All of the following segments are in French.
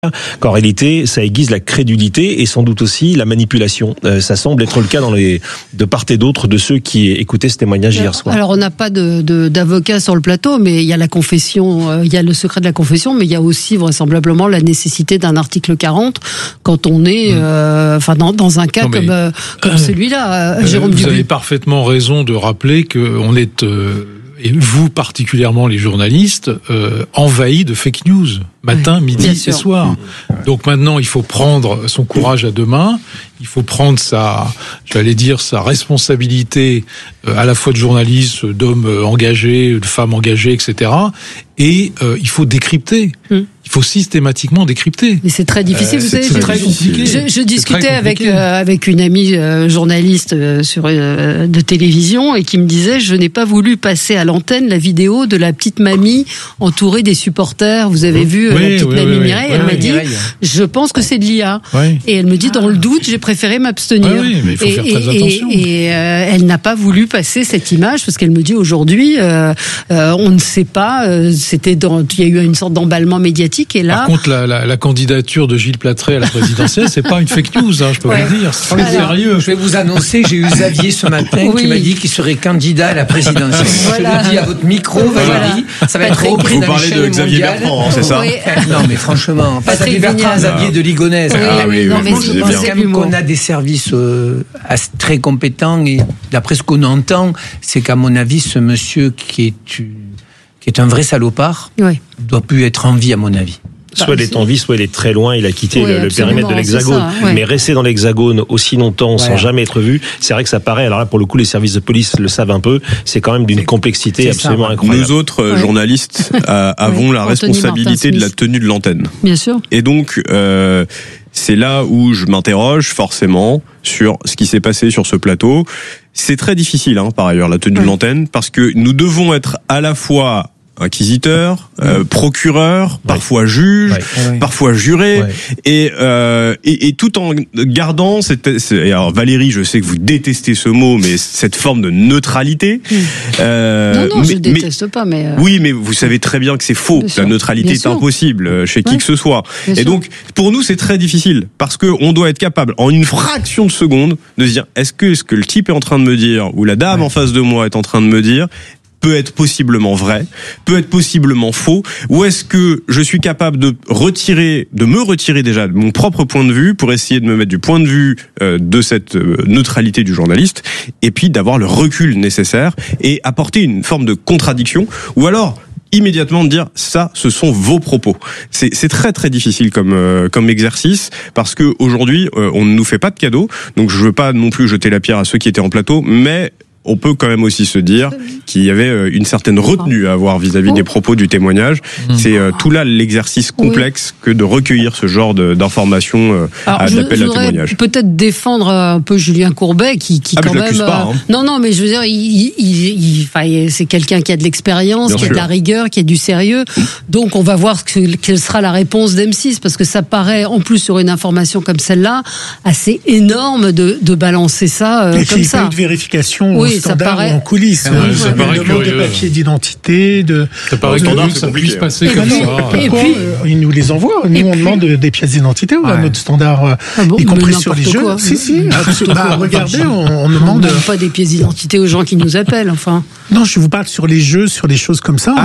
qu'en réalité, ça aiguise la crédulité et sans doute aussi la manipulation. Ça semble être le cas de part et d'autre de ceux qui écoutaient ce témoignage hier soir. Alors, on n'a pas d'avocat sur le plateau, mais il y a la confession, il y a le secret de la confession, mais il y a aussi vraisemblablement la nécessité d'un article 40 quand on est, dans un cas comme celui-là. Jérôme Dubuc. Vous avez parfaitement raison de rappeler qu'on est et vous particulièrement les journalistes, envahis de fake news, matin, midi et soir. Donc maintenant, il faut prendre son courage à deux mains, il faut prendre sa responsabilité à la fois de journaliste, d'homme engagé, de femme engagée, etc. Et il faut décrypter. Il faut systématiquement décrypter. Mais c'est très difficile, vous savez. C'est très compliqué. Je discutais avec une amie journaliste de télévision et qui me disait: je n'ai pas voulu passer à l'antenne la vidéo de la petite mamie entourée des supporters. Vous avez vu la petite mamie Mireille. Elle m'a dit: je pense que c'est de l'IA. Et elle me dit: dans le doute, j'ai préféré m'abstenir. Mais il faut faire très attention. Et elle n'a pas voulu passer cette image parce qu'elle me dit: aujourd'hui, on ne sait pas. Il y a eu une sorte d'emballement médiatique. Et là, par contre, la candidature de Gilles Plattret à la présidentielle, c'est pas une fake news, je peux vous le dire. C'est sérieux. Je vais vous annoncer, j'ai eu Xavier ce matin qui m'a dit qu'il serait candidat à la présidentielle. Je le dis à votre micro, Valérie, ça va être repris dans les chaînes mondiales. Vous parlez de Xavier Bertrand, c'est ça? Non, mais franchement, pas Xavier Bertrand, Xavier de Ligonnès. Je pense quand même qu'on a des services très compétents et d'après ce qu'on entend, c'est qu'à mon avis, ce monsieur qui est un vrai salopard, doit plus être en vie, à mon avis. Soit il est en vie, soit il est très loin, il a quitté le périmètre de l'Hexagone. Mais rester dans l'Hexagone aussi longtemps sans jamais être vu, c'est vrai que ça paraît, alors là pour le coup les services de police le savent un peu, c'est quand même d'une complexité absolument incroyable. Nous autres journalistes avons la responsabilité de la tenue de l'antenne. Bien sûr. Et donc c'est là où je m'interroge forcément sur ce qui s'est passé sur ce plateau. C'est très difficile par ailleurs la tenue de l'antenne, parce que nous devons être à la fois inquisiteur, procureur, parfois juge, parfois juré, et tout en gardant alors Valérie, je sais que vous détestez ce mot, mais cette forme de neutralité. Non, je déteste pas, mais oui, mais vous savez très bien que c'est faux. La neutralité est impossible chez qui que ce soit. Et donc, pour nous, c'est très difficile, parce que on doit être capable, en une fraction de seconde, de se dire: est-ce que le type est en train de me dire, ou la dame en face de moi est en train de me dire, peut être possiblement vrai, peut être possiblement faux, ou est-ce que je suis capable de me retirer déjà de mon propre point de vue pour essayer de me mettre du point de vue de cette neutralité du journaliste, et puis d'avoir le recul nécessaire et apporter une forme de contradiction, ou alors immédiatement de dire: ça, ce sont vos propos. C'est très très difficile comme exercice, parce que aujourd'hui on ne nous fait pas de cadeaux, donc je veux pas non plus jeter la pierre à ceux qui étaient en plateau, mais on peut quand même aussi se dire qu'il y avait une certaine retenue à avoir vis-à-vis des propos du témoignage. C'est tout là l'exercice complexe que de recueillir ce genre d'informations d'appel à témoignage. Peut-être défendre un peu Julien Courbet qui quand même... pas, Non, mais je veux dire, c'est quelqu'un qui a de l'expérience, qui a de la rigueur, qui a du sérieux. Donc on va voir quelle sera la réponse d'M6, parce que ça paraît, en plus sur une information comme celle-là, assez énorme de balancer ça comme ça. Il y a eu de vérification standard ou en coulisses. Ça paraît demande de papiers d'identité. Ça paraît standard que ça puisse passer comme ça. Et puis, ils nous les envoient. Nous, on demande des pièces d'identité ou un autre standard, y compris sur les jeux. Si. Regardez, on demande pas des pièces d'identité aux gens qui nous appellent, enfin. Non, je vous parle sur les jeux, sur les choses comme ça.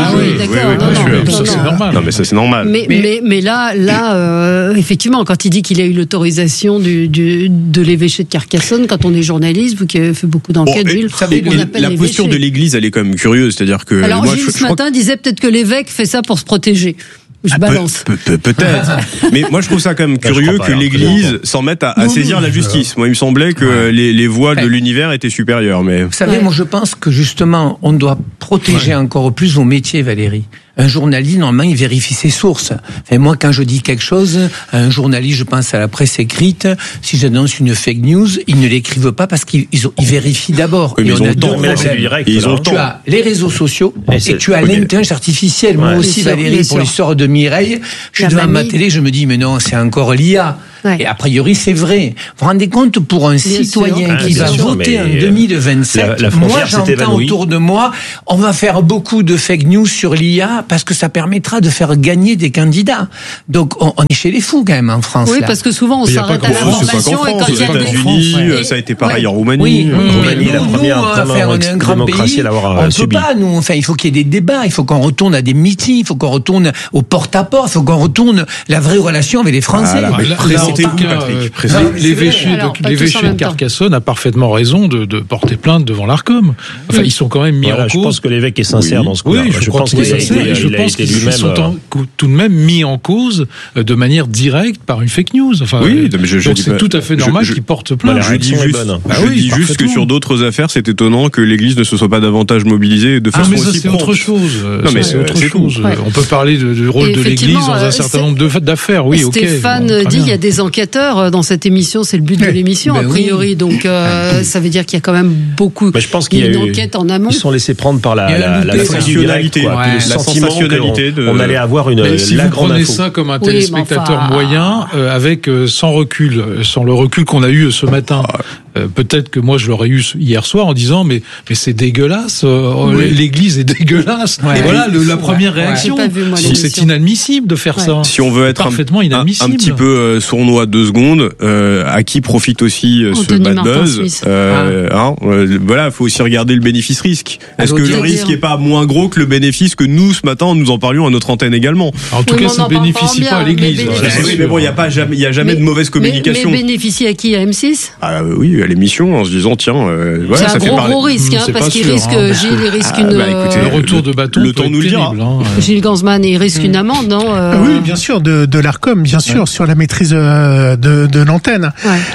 Ça c'est normal. Non, mais ça c'est normal. Mais là, effectivement, quand il dit qu'il a eu l'autorisation de l'évêché de Carcassonne, quand on est journaliste, vous qui avez fait beaucoup d'enquêtes, Gilles, la posture de l'Église, elle est quand même curieuse, c'est-à-dire que... Alors Gilles, ce matin, disait peut-être que l'évêque fait ça pour se protéger. Je balance. Peut-être. Mais moi, je trouve ça quand même curieux que l'Église s'en mette à saisir la justice. Moi, il me semblait que les voies de l'univers étaient supérieures. Mais vous savez, moi, je pense que justement, on doit protéger encore plus vos métiers, Valérie. Un journaliste, normalement, il vérifie ses sources. Enfin, moi, quand je dis quelque chose, un journaliste, je pense à la presse écrite, si j'annonce une fake news, ils ne l'écrivent pas parce qu'ils vérifient d'abord. Oui, mais ils ont le temps. Tu as les réseaux sociaux et tu as l'intelligence artificielle. Moi aussi, Valérie, pour l'histoire de Mireille, je suis devant ma télé, je me dis, mais non, c'est encore l'IA. Et a priori, c'est vrai. Vous vous rendez compte, pour un citoyen qui va voter en 2027, moi j'entends autour de moi, on va faire beaucoup de fake news sur l'IA parce que ça permettra de faire gagner des candidats. Donc on est chez les fous quand même en France. Oui, parce que souvent on s'arrête à l'information et quand il y a des États-Unis, ça a été pareil en Roumanie. Roumanie, la première on est un grand pays. On ne peut pas, nous. Enfin, il faut qu'il y ait des débats, il faut qu'on retourne à des meetings, il faut qu'on retourne au porte-à-porte, il faut qu'on retourne la vraie relation avec les Français. L'évêché de Carcassonne a parfaitement raison de porter plainte devant l'Arcom. Enfin, ils sont quand même mis en cause. Je pense que l'évêque est sincère dans ce coup-là. Je pense qu'il a été lui-même. Ils sont tout de même mis en cause de manière directe par une fake news. Enfin, donc c'est tout à fait normal qu'ils portent plainte. Je dis juste que sur d'autres affaires, c'est étonnant que l'Église ne se soit pas davantage mobilisée de façon aussi prompte. C'est autre chose. C'est autre chose. On peut parler du rôle de l'Église dans un certain nombre d'affaires. Oui, Stéphane dit il y a des enquêteurs dans cette émission. C'est le but de l'émission, a priori. Donc ça veut dire qu'il y a quand même beaucoup d'enquêtes en amont. Ils sont laissés prendre par la sensationnalité. La sensationnalité. On allait avoir si vous prenez ça comme un téléspectateur moyen, avec sans le recul qu'on a eu ce matin. Peut-être que moi je l'aurais eu hier soir en disant mais c'est dégueulasse, l'Église est dégueulasse. Et voilà la première réaction. C'est inadmissible de faire ça. Si on veut être parfaitement inadmissible. Un petit peu sournois 2 secondes, à qui profite aussi ce bad buzz. Voilà, faut aussi regarder le bénéfice-risque. Est-ce que le risque est pas moins gros que le bénéfice que nous ce matin nous en parlions à notre antenne également? En tout cas, ça ne bénéficie pas à l'Église. Mais bon, il y a jamais de mauvaise communication. Mais bénéficie à qui? À M6? Oui, à l'émission, en se disant tiens, c'est ça fait gros risque, parce qu'il risque, Gilles, il risque le retour de bâton. Le temps nous le dira. Gilles Gansman, il risque une amende, non? Oui, bien sûr, de l'Arcom, bien sûr, sur la maîtrise de l'antenne.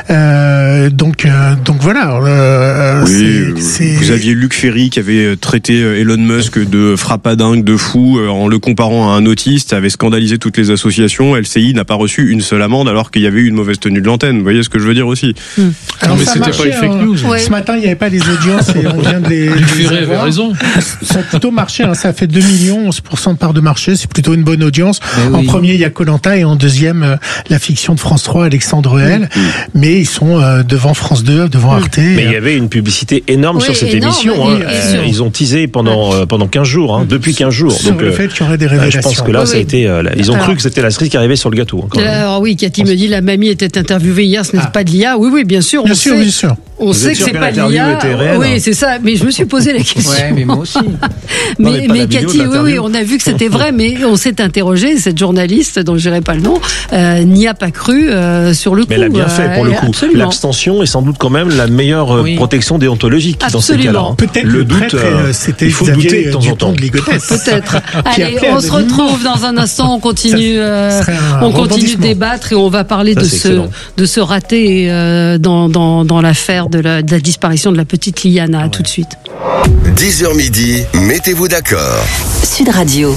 Donc voilà. Vous aviez Luc Ferry qui avait traité Elon Musk de frappadingue, de fou, en le comparant à un autiste, avait scandalisé toutes les associations. LCI n'a pas reçu une seule amende alors qu'il y avait eu une mauvaise tenue de l'antenne. Vous voyez ce que je veux dire aussi? Alors, mais c'était pas une fake news. Ce matin, il n'y avait pas les audiences et on vient de les. Luc Ferry avait raison. Ça a plutôt marché. Ça a fait 2 millions, 11% de part de marché. C'est plutôt une bonne audience. En premier, il y a Koh-Lanta et en deuxième, la fiction de France 3, Alexandre L. Mais ils sont devant France 2, devant Arte. Mais il y avait une publicité énorme sur cette émission. Ils ont teasé pendant 15 jours, depuis 15 jours. Sur le fait qu'il y aurait des révélations. Je pense que là, ça a été. Ils ont cru que c'était la cerise qui arrivait sur le gâteau. Alors oui, Cathy me dit la mamie était interviewée hier. Ce n'est pas de l'IA. Oui, bien sûr. Bien sûr. On sait que c'est pas de l'IA. Oui, c'est ça. Mais je me suis posé la question. Mais moi aussi. Mais Cathy, oui, on a vu que c'était vrai, mais on s'est interrogé. Cette journaliste, dont je n'irai pas le nom, n'y a pas cru sur le coup. Mais elle a bien fait pour le coup. L'abstention est sans doute quand même la meilleure protection déontologique dans ces cas-là. Peut-être le doute. C'était il faut douter de temps en temps. Peut-être. Allez, on se retrouve dans un instant. On continue de débattre et on va parler de ce raté dans l'affaire de la disparition de la petite Liana. À tout de suite. 10h midi, mettez-vous d'accord. Sud Radio.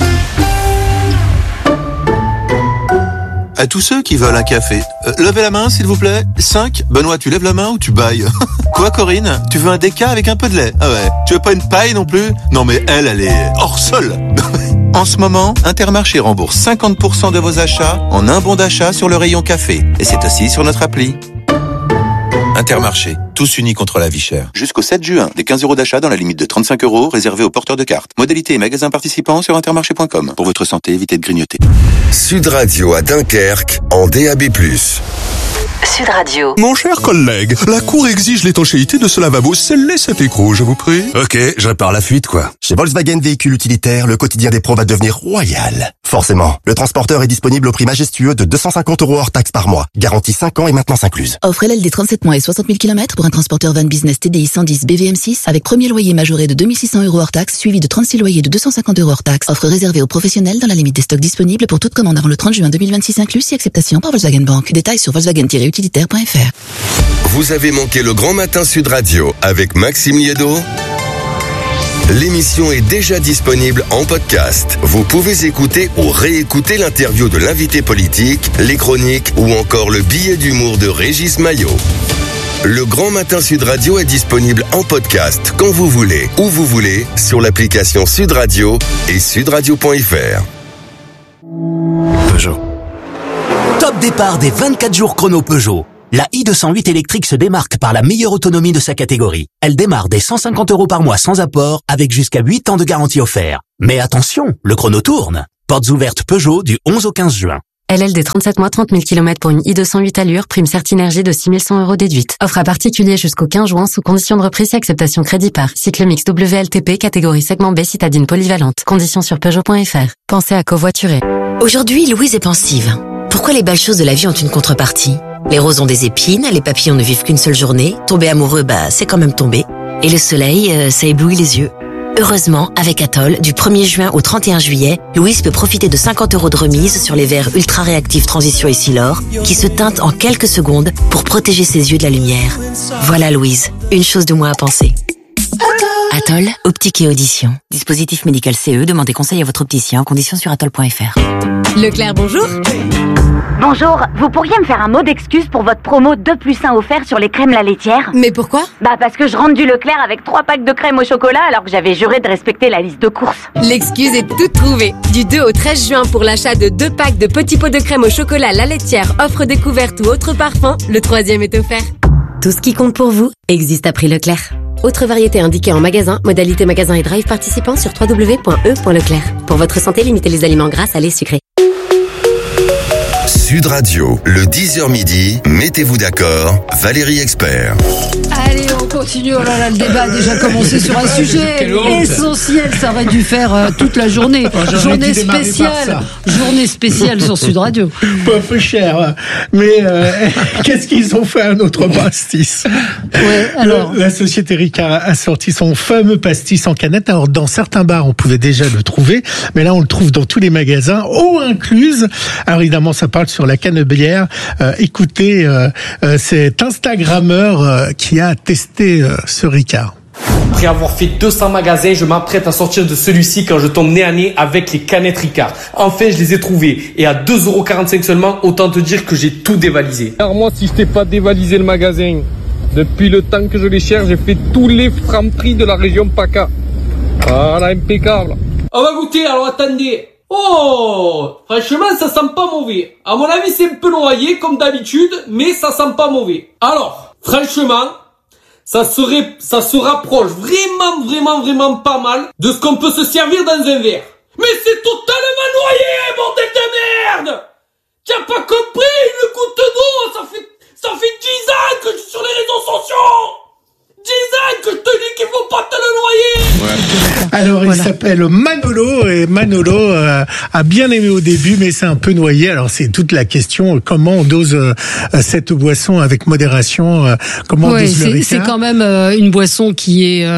À tous ceux qui veulent un café, levez la main s'il vous plaît. 5. Benoît, tu lèves la main ou tu bailles? Quoi Corinne? Tu veux un déca avec un peu de lait? Ah ouais. Tu veux pas une paille non plus? Non mais elle est hors sol. En ce moment, Intermarché rembourse 50% de vos achats en un bon d'achat sur le rayon café. Et c'est aussi sur notre appli. Intermarché, tous unis contre la vie chère. Jusqu'au 7 juin, des 15 € d'achat dans la limite de 35 € réservés aux porteurs de cartes. Modalités et magasins participants sur intermarché.com. Pour votre santé, évitez de grignoter. Sud Radio à Dunkerque, en DAB+. Sud Radio. Mon cher collègue, la Cour exige l'étanchéité de ce lavabo. Scellez cet écrou, je vous prie. Ok, je répare la fuite, quoi. Chez Volkswagen Véhicules Utilitaires, le quotidien des pros va devenir royal. Forcément, le transporteur est disponible au prix majestueux de 250 € hors taxe par mois. Garantie 5 ans et maintenance incluse. Offre LLD 37 mois et 60 000 km pour un transporteur van business TDI 110 BVM6 avec premier loyer majoré de 2600 € hors taxe suivi de 36 loyers de 250 € hors taxe. Offre réservée aux professionnels dans la limite des stocks disponibles pour toute commande avant le 30 juin 2026 inclus si acceptation par Volkswagen Bank. Détails sur volkswagen-utilitaire.fr. Vous avez manqué le Grand Matin Sud Radio avec Maxime Liédo? L'émission est déjà disponible en podcast. Vous pouvez écouter ou réécouter l'interview de l'invité politique, les chroniques ou encore le billet d'humour de Régis Maillot. Le Grand Matin Sud Radio est disponible en podcast quand vous voulez, où vous voulez, sur l'application Sud Radio et sudradio.fr. Peugeot. Top Top départ des 24 jours chrono Peugeot. La i208 électrique se démarque par la meilleure autonomie de sa catégorie. Elle démarre dès 150 € par mois sans apport, avec jusqu'à 8 ans de garantie offert. Mais attention, le chrono tourne. Portes ouvertes Peugeot du 11 au 15 juin. LLD 37 mois, 30 000 km pour une i208 allure, prime Certinergie de 6 100 € déduite. Offre à particulier jusqu'au 15 juin sous condition de reprise et acceptation crédit par. Cycle mix WLTP, catégorie segment B, citadine polyvalente. Conditions sur Peugeot.fr. Pensez à covoiturer. Aujourd'hui, Louise est pensive. Pourquoi les belles choses de la vie ont une contrepartie? Les roses ont des épines, les papillons ne vivent qu'une seule journée, tomber amoureux, c'est quand même tomber. Et le soleil, ça éblouit les yeux. Heureusement, avec Atoll, du 1er juin au 31 juillet, Louise peut profiter de 50 € de remise sur les verres ultra réactifs Transition et Silor, qui se teintent en quelques secondes pour protéger ses yeux de la lumière. Voilà Louise, une chose de moins à penser. Atoll, optique et audition. Dispositif médical CE, demandez conseil à votre opticien, conditions sur atoll.fr. Leclerc, bonjour. Bonjour, vous pourriez me faire un mot d'excuse pour votre promo 2+1 offert sur les crèmes la laitière? Mais pourquoi? Parce que je rentre du Leclerc avec 3 packs de crème au chocolat alors que j'avais juré de respecter la liste de courses. L'excuse est toute trouvée. Du 2 au 13 juin pour l'achat de 2 packs de petits pots de crème au chocolat la laitière, offre découverte ou autre parfum, le 3e est offert. Tout ce qui compte pour vous existe à prix Leclerc. Autre variété indiquée en magasin, modalité magasin et drive participant sur www.e.leclerc. Pour votre santé, limitez les aliments gras, salés, sucrés. Sud Radio, le 10h midi, mettez-vous d'accord, Valérie Expert. Allez, on continue. Oh là là, le débat a déjà commencé sur un sujet essentiel. Ça aurait dû faire toute la journée. Journée spéciale sur Sud Radio. Pas peu cher, mais qu'est-ce qu'ils ont fait à notre pastis? Ouais, alors. La société Ricard a sorti son fameux pastis en canette. Alors, dans certains bars, on pouvait déjà le trouver, mais là, on le trouve dans tous les magasins, eau incluse. Alors, évidemment, ça parle sur la canebière. Écoutez, cet Instagrammeur qui a testé ce Ricard. Après avoir fait 200 magasins, je m'apprête à sortir de celui-ci quand je tombe nez à nez avec les canettes Ricard. Enfin, je les ai trouvées. Et à 2,45 € seulement, autant te dire que j'ai tout dévalisé. Alors moi, si je t'ai pas dévalisé le magasin, depuis le temps que je les cherche, j'ai fait tous les francs-prix de la région PACA. Voilà, impeccable. On va goûter, alors attendez. Oh, franchement, ça sent pas mauvais. À mon avis, c'est un peu noyé, comme d'habitude, mais ça sent pas mauvais. Alors, franchement, ça se rapproche vraiment pas mal de ce qu'on peut se servir dans un verre. Mais c'est totalement noyé, bordel de merde! T'as pas compris, une goutte d'eau, ça fait 10 ans que je suis sur les réseaux sociaux! 10 ans que je te dis qu'il faut pas te le noyer. Ouais. Alors il s'appelle Manolo et Manolo a bien aimé au début mais c'est un peu noyé. Alors c'est toute la question comment on dose cette boisson avec modération, comment on dose le Ricard. C'est quand même une boisson qui est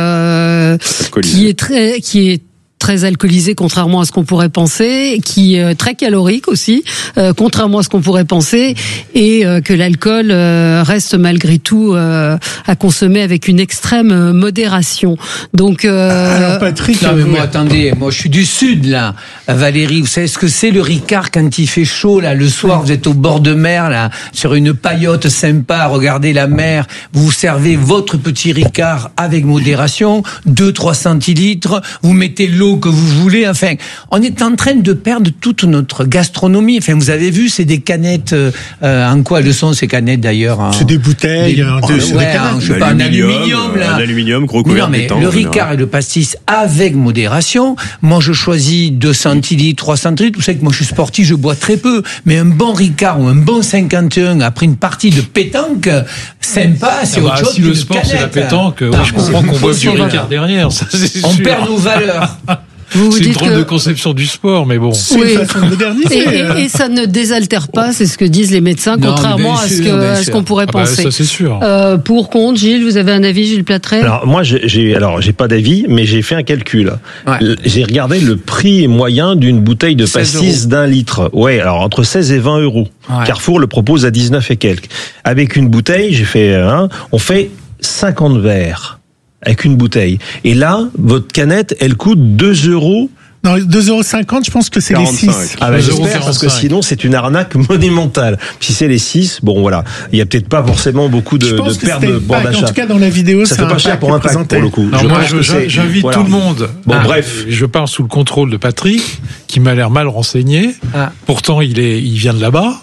très alcoolisé, contrairement à ce qu'on pourrait penser, qui est très calorique aussi, contrairement à ce qu'on pourrait penser, et que l'alcool reste malgré tout à consommer avec une extrême modération. Donc, alors Patrick, non, mais moi, attendez, moi je suis du Sud là, Valérie, vous savez ce que c'est le Ricard quand il fait chaud là, le soir vous êtes au bord de mer là, sur une paillote sympa, regardez la mer, vous vous servez votre petit Ricard avec modération, 2-3 centilitres, vous mettez l'eau que vous voulez, enfin, on est en train de perdre toute notre gastronomie. Enfin, vous avez vu, c'est des canettes, en quoi le sont ces canettes d'ailleurs? C'est des bouteilles, en aluminium, là. Un aluminium, gros couvert mais le Ricard et le pastis avec modération. Moi, je choisis 2 centilitres, 3 centilitres. Vous savez que moi, je suis sportif, je bois très peu. Mais un bon Ricard ou un bon 51 après une partie de pétanque, sympa, c'est autre chose. Si le sport, c'est la pétanque, je comprends qu'on boive du Ricard derrière, ça c'est sûr. On perd nos valeurs. C'est une drôle de conception du sport, mais bon. C'est une façon de moderniser. Et ça ne désaltère pas, c'est ce que disent les médecins, contrairement à ce qu'on pourrait penser. Ça c'est sûr. Pour contre, Gilles, vous avez un avis, Gilles Platrel? Alors moi, j'ai pas d'avis, mais j'ai fait un calcul. Ouais. J'ai regardé le prix moyen d'une bouteille de pastis d'1 litre. Ouais, alors entre 16 et 20 euros. Ouais. Carrefour le propose à 19 et quelques. Avec une bouteille, j'ai fait on fait 50 verres. Avec une bouteille. Et là, votre canette, elle coûte 2 €. Non, 2,50 €, je pense que c'est 45. les 6. Ah bah j'espère, parce que sinon c'est une arnaque monumentale. Si c'est les 6, bon voilà, il y a peut-être pas forcément beaucoup de pertes de bord d'achat. En tout cas, dans la vidéo, ça fait pas cher pour un pack pour le coup. Non, moi, j'invite tout le monde. Bon, bref. Je parle sous le contrôle de Patrick, qui m'a l'air mal renseigné. Pourtant, il vient de là-bas.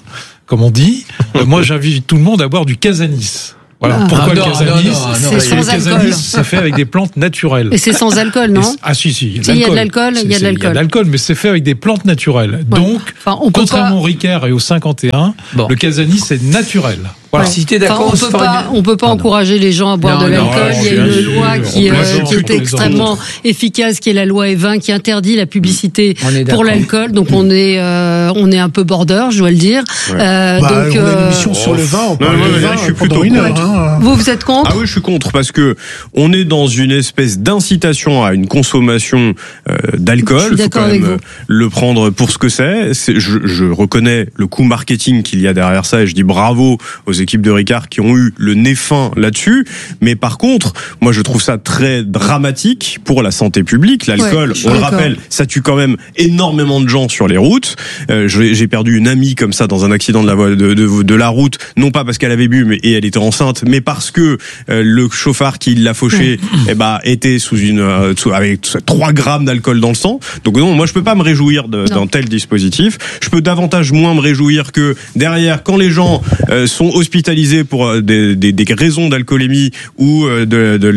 comme on dit. Moi, j'invite tout le monde à boire du Casanis. Voilà. Pourquoi le Casanis? C'est sans alcool. C'est fait avec des plantes naturelles. Et c'est sans alcool, non? Si. Il y a de l'alcool, il y a de l'alcool, mais c'est fait avec des plantes naturelles. Ouais. Donc, contrairement au Ricard et au 51, le Casanis, c'est naturel. Voilà. Si t'es d'accord, on peut pas encourager les gens à boire de l'alcool. Il y a une loi qui est extrêmement efficace, qui est la loi E20, qui interdit la publicité pour l'alcool. Donc on est un peu border, je dois le dire. Donc on a une émission sur le vin. On parle de vin, je suis plutôt une heure. Vous êtes contre? Ah oui, je suis contre parce que on est dans une espèce d'incitation à une consommation d'alcool. Il faut quand même le prendre pour ce que c'est. Je reconnais le coût marketing qu'il y a derrière ça et je dis bravo aux équipes de Ricard qui ont eu le nez fin là-dessus. Mais par contre, moi je trouve ça très dramatique pour la santé publique. L'alcool, on le rappelle, ça tue quand même énormément de gens sur les routes. J'ai perdu une amie comme ça dans un accident de la route, non pas parce qu'elle avait bu et elle était enceinte, mais parce que le chauffard qui l'a fauché était avec 3 grammes d'alcool dans le sang. Donc non, moi je peux pas me réjouir d'un tel dispositif. Je peux davantage moins me réjouir que derrière, quand les gens sont hospitalisés pour des raisons d'alcoolémie ou de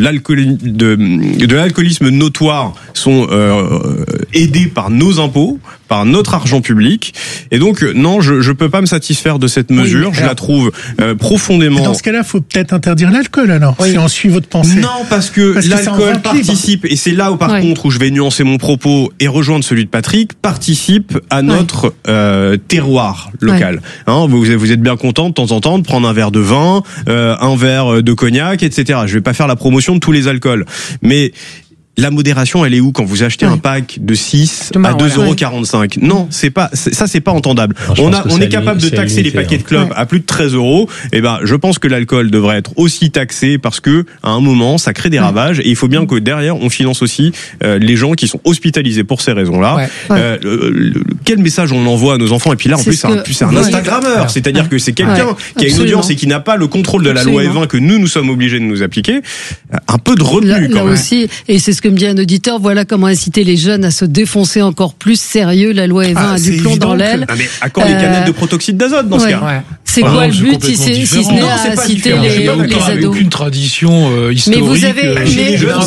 l'alcoolisme notoire, sont aidés par nos impôts, par notre argent public. Et donc non, je peux pas me satisfaire de cette mesure. Je la trouve profondément. Dans ce cas-là, faut peut-être interdire l'alcool alors. Si on suit votre pensée. Non, parce que l'alcool participe, et c'est là où par contre où je vais nuancer mon propos et rejoindre celui de Patrick, participe à notre terroir local. Vous êtes bien content de temps en temps de prendre un verre de vin, un verre de cognac, etc. Je vais pas faire la promotion de tous les alcools, mais la modération, elle est où quand vous achetez un pack de 6 à 2,45 €? Non, c'est pas entendable. On est capable de taxer les paquets de clopes à plus de 13 €. Et je pense que l'alcool devrait être aussi taxé parce que à un moment, ça crée des ravages et il faut bien que derrière, on finance aussi les gens qui sont hospitalisés pour ces raisons-là. Quel message on envoie à nos enfants? Et puis là, en plus, c'est un Instagrammeur. C'est-à-dire que c'est quelqu'un qui a une audience et qui n'a pas le contrôle de la loi E20 que nous sommes obligés de nous appliquer. Un peu de retenue quand même. Aussi, et c'est ce que me dit un auditeur, voilà comment inciter les jeunes à se défoncer encore plus sérieux. La loi E20 a du plomb dans l'aile. Mais à quand les canettes de protoxyde d'azote dans ce cas? C'est quoi le but si ce n'est à inciter les ados? Aucune tradition historique. Mais vous avez chez les jeunes,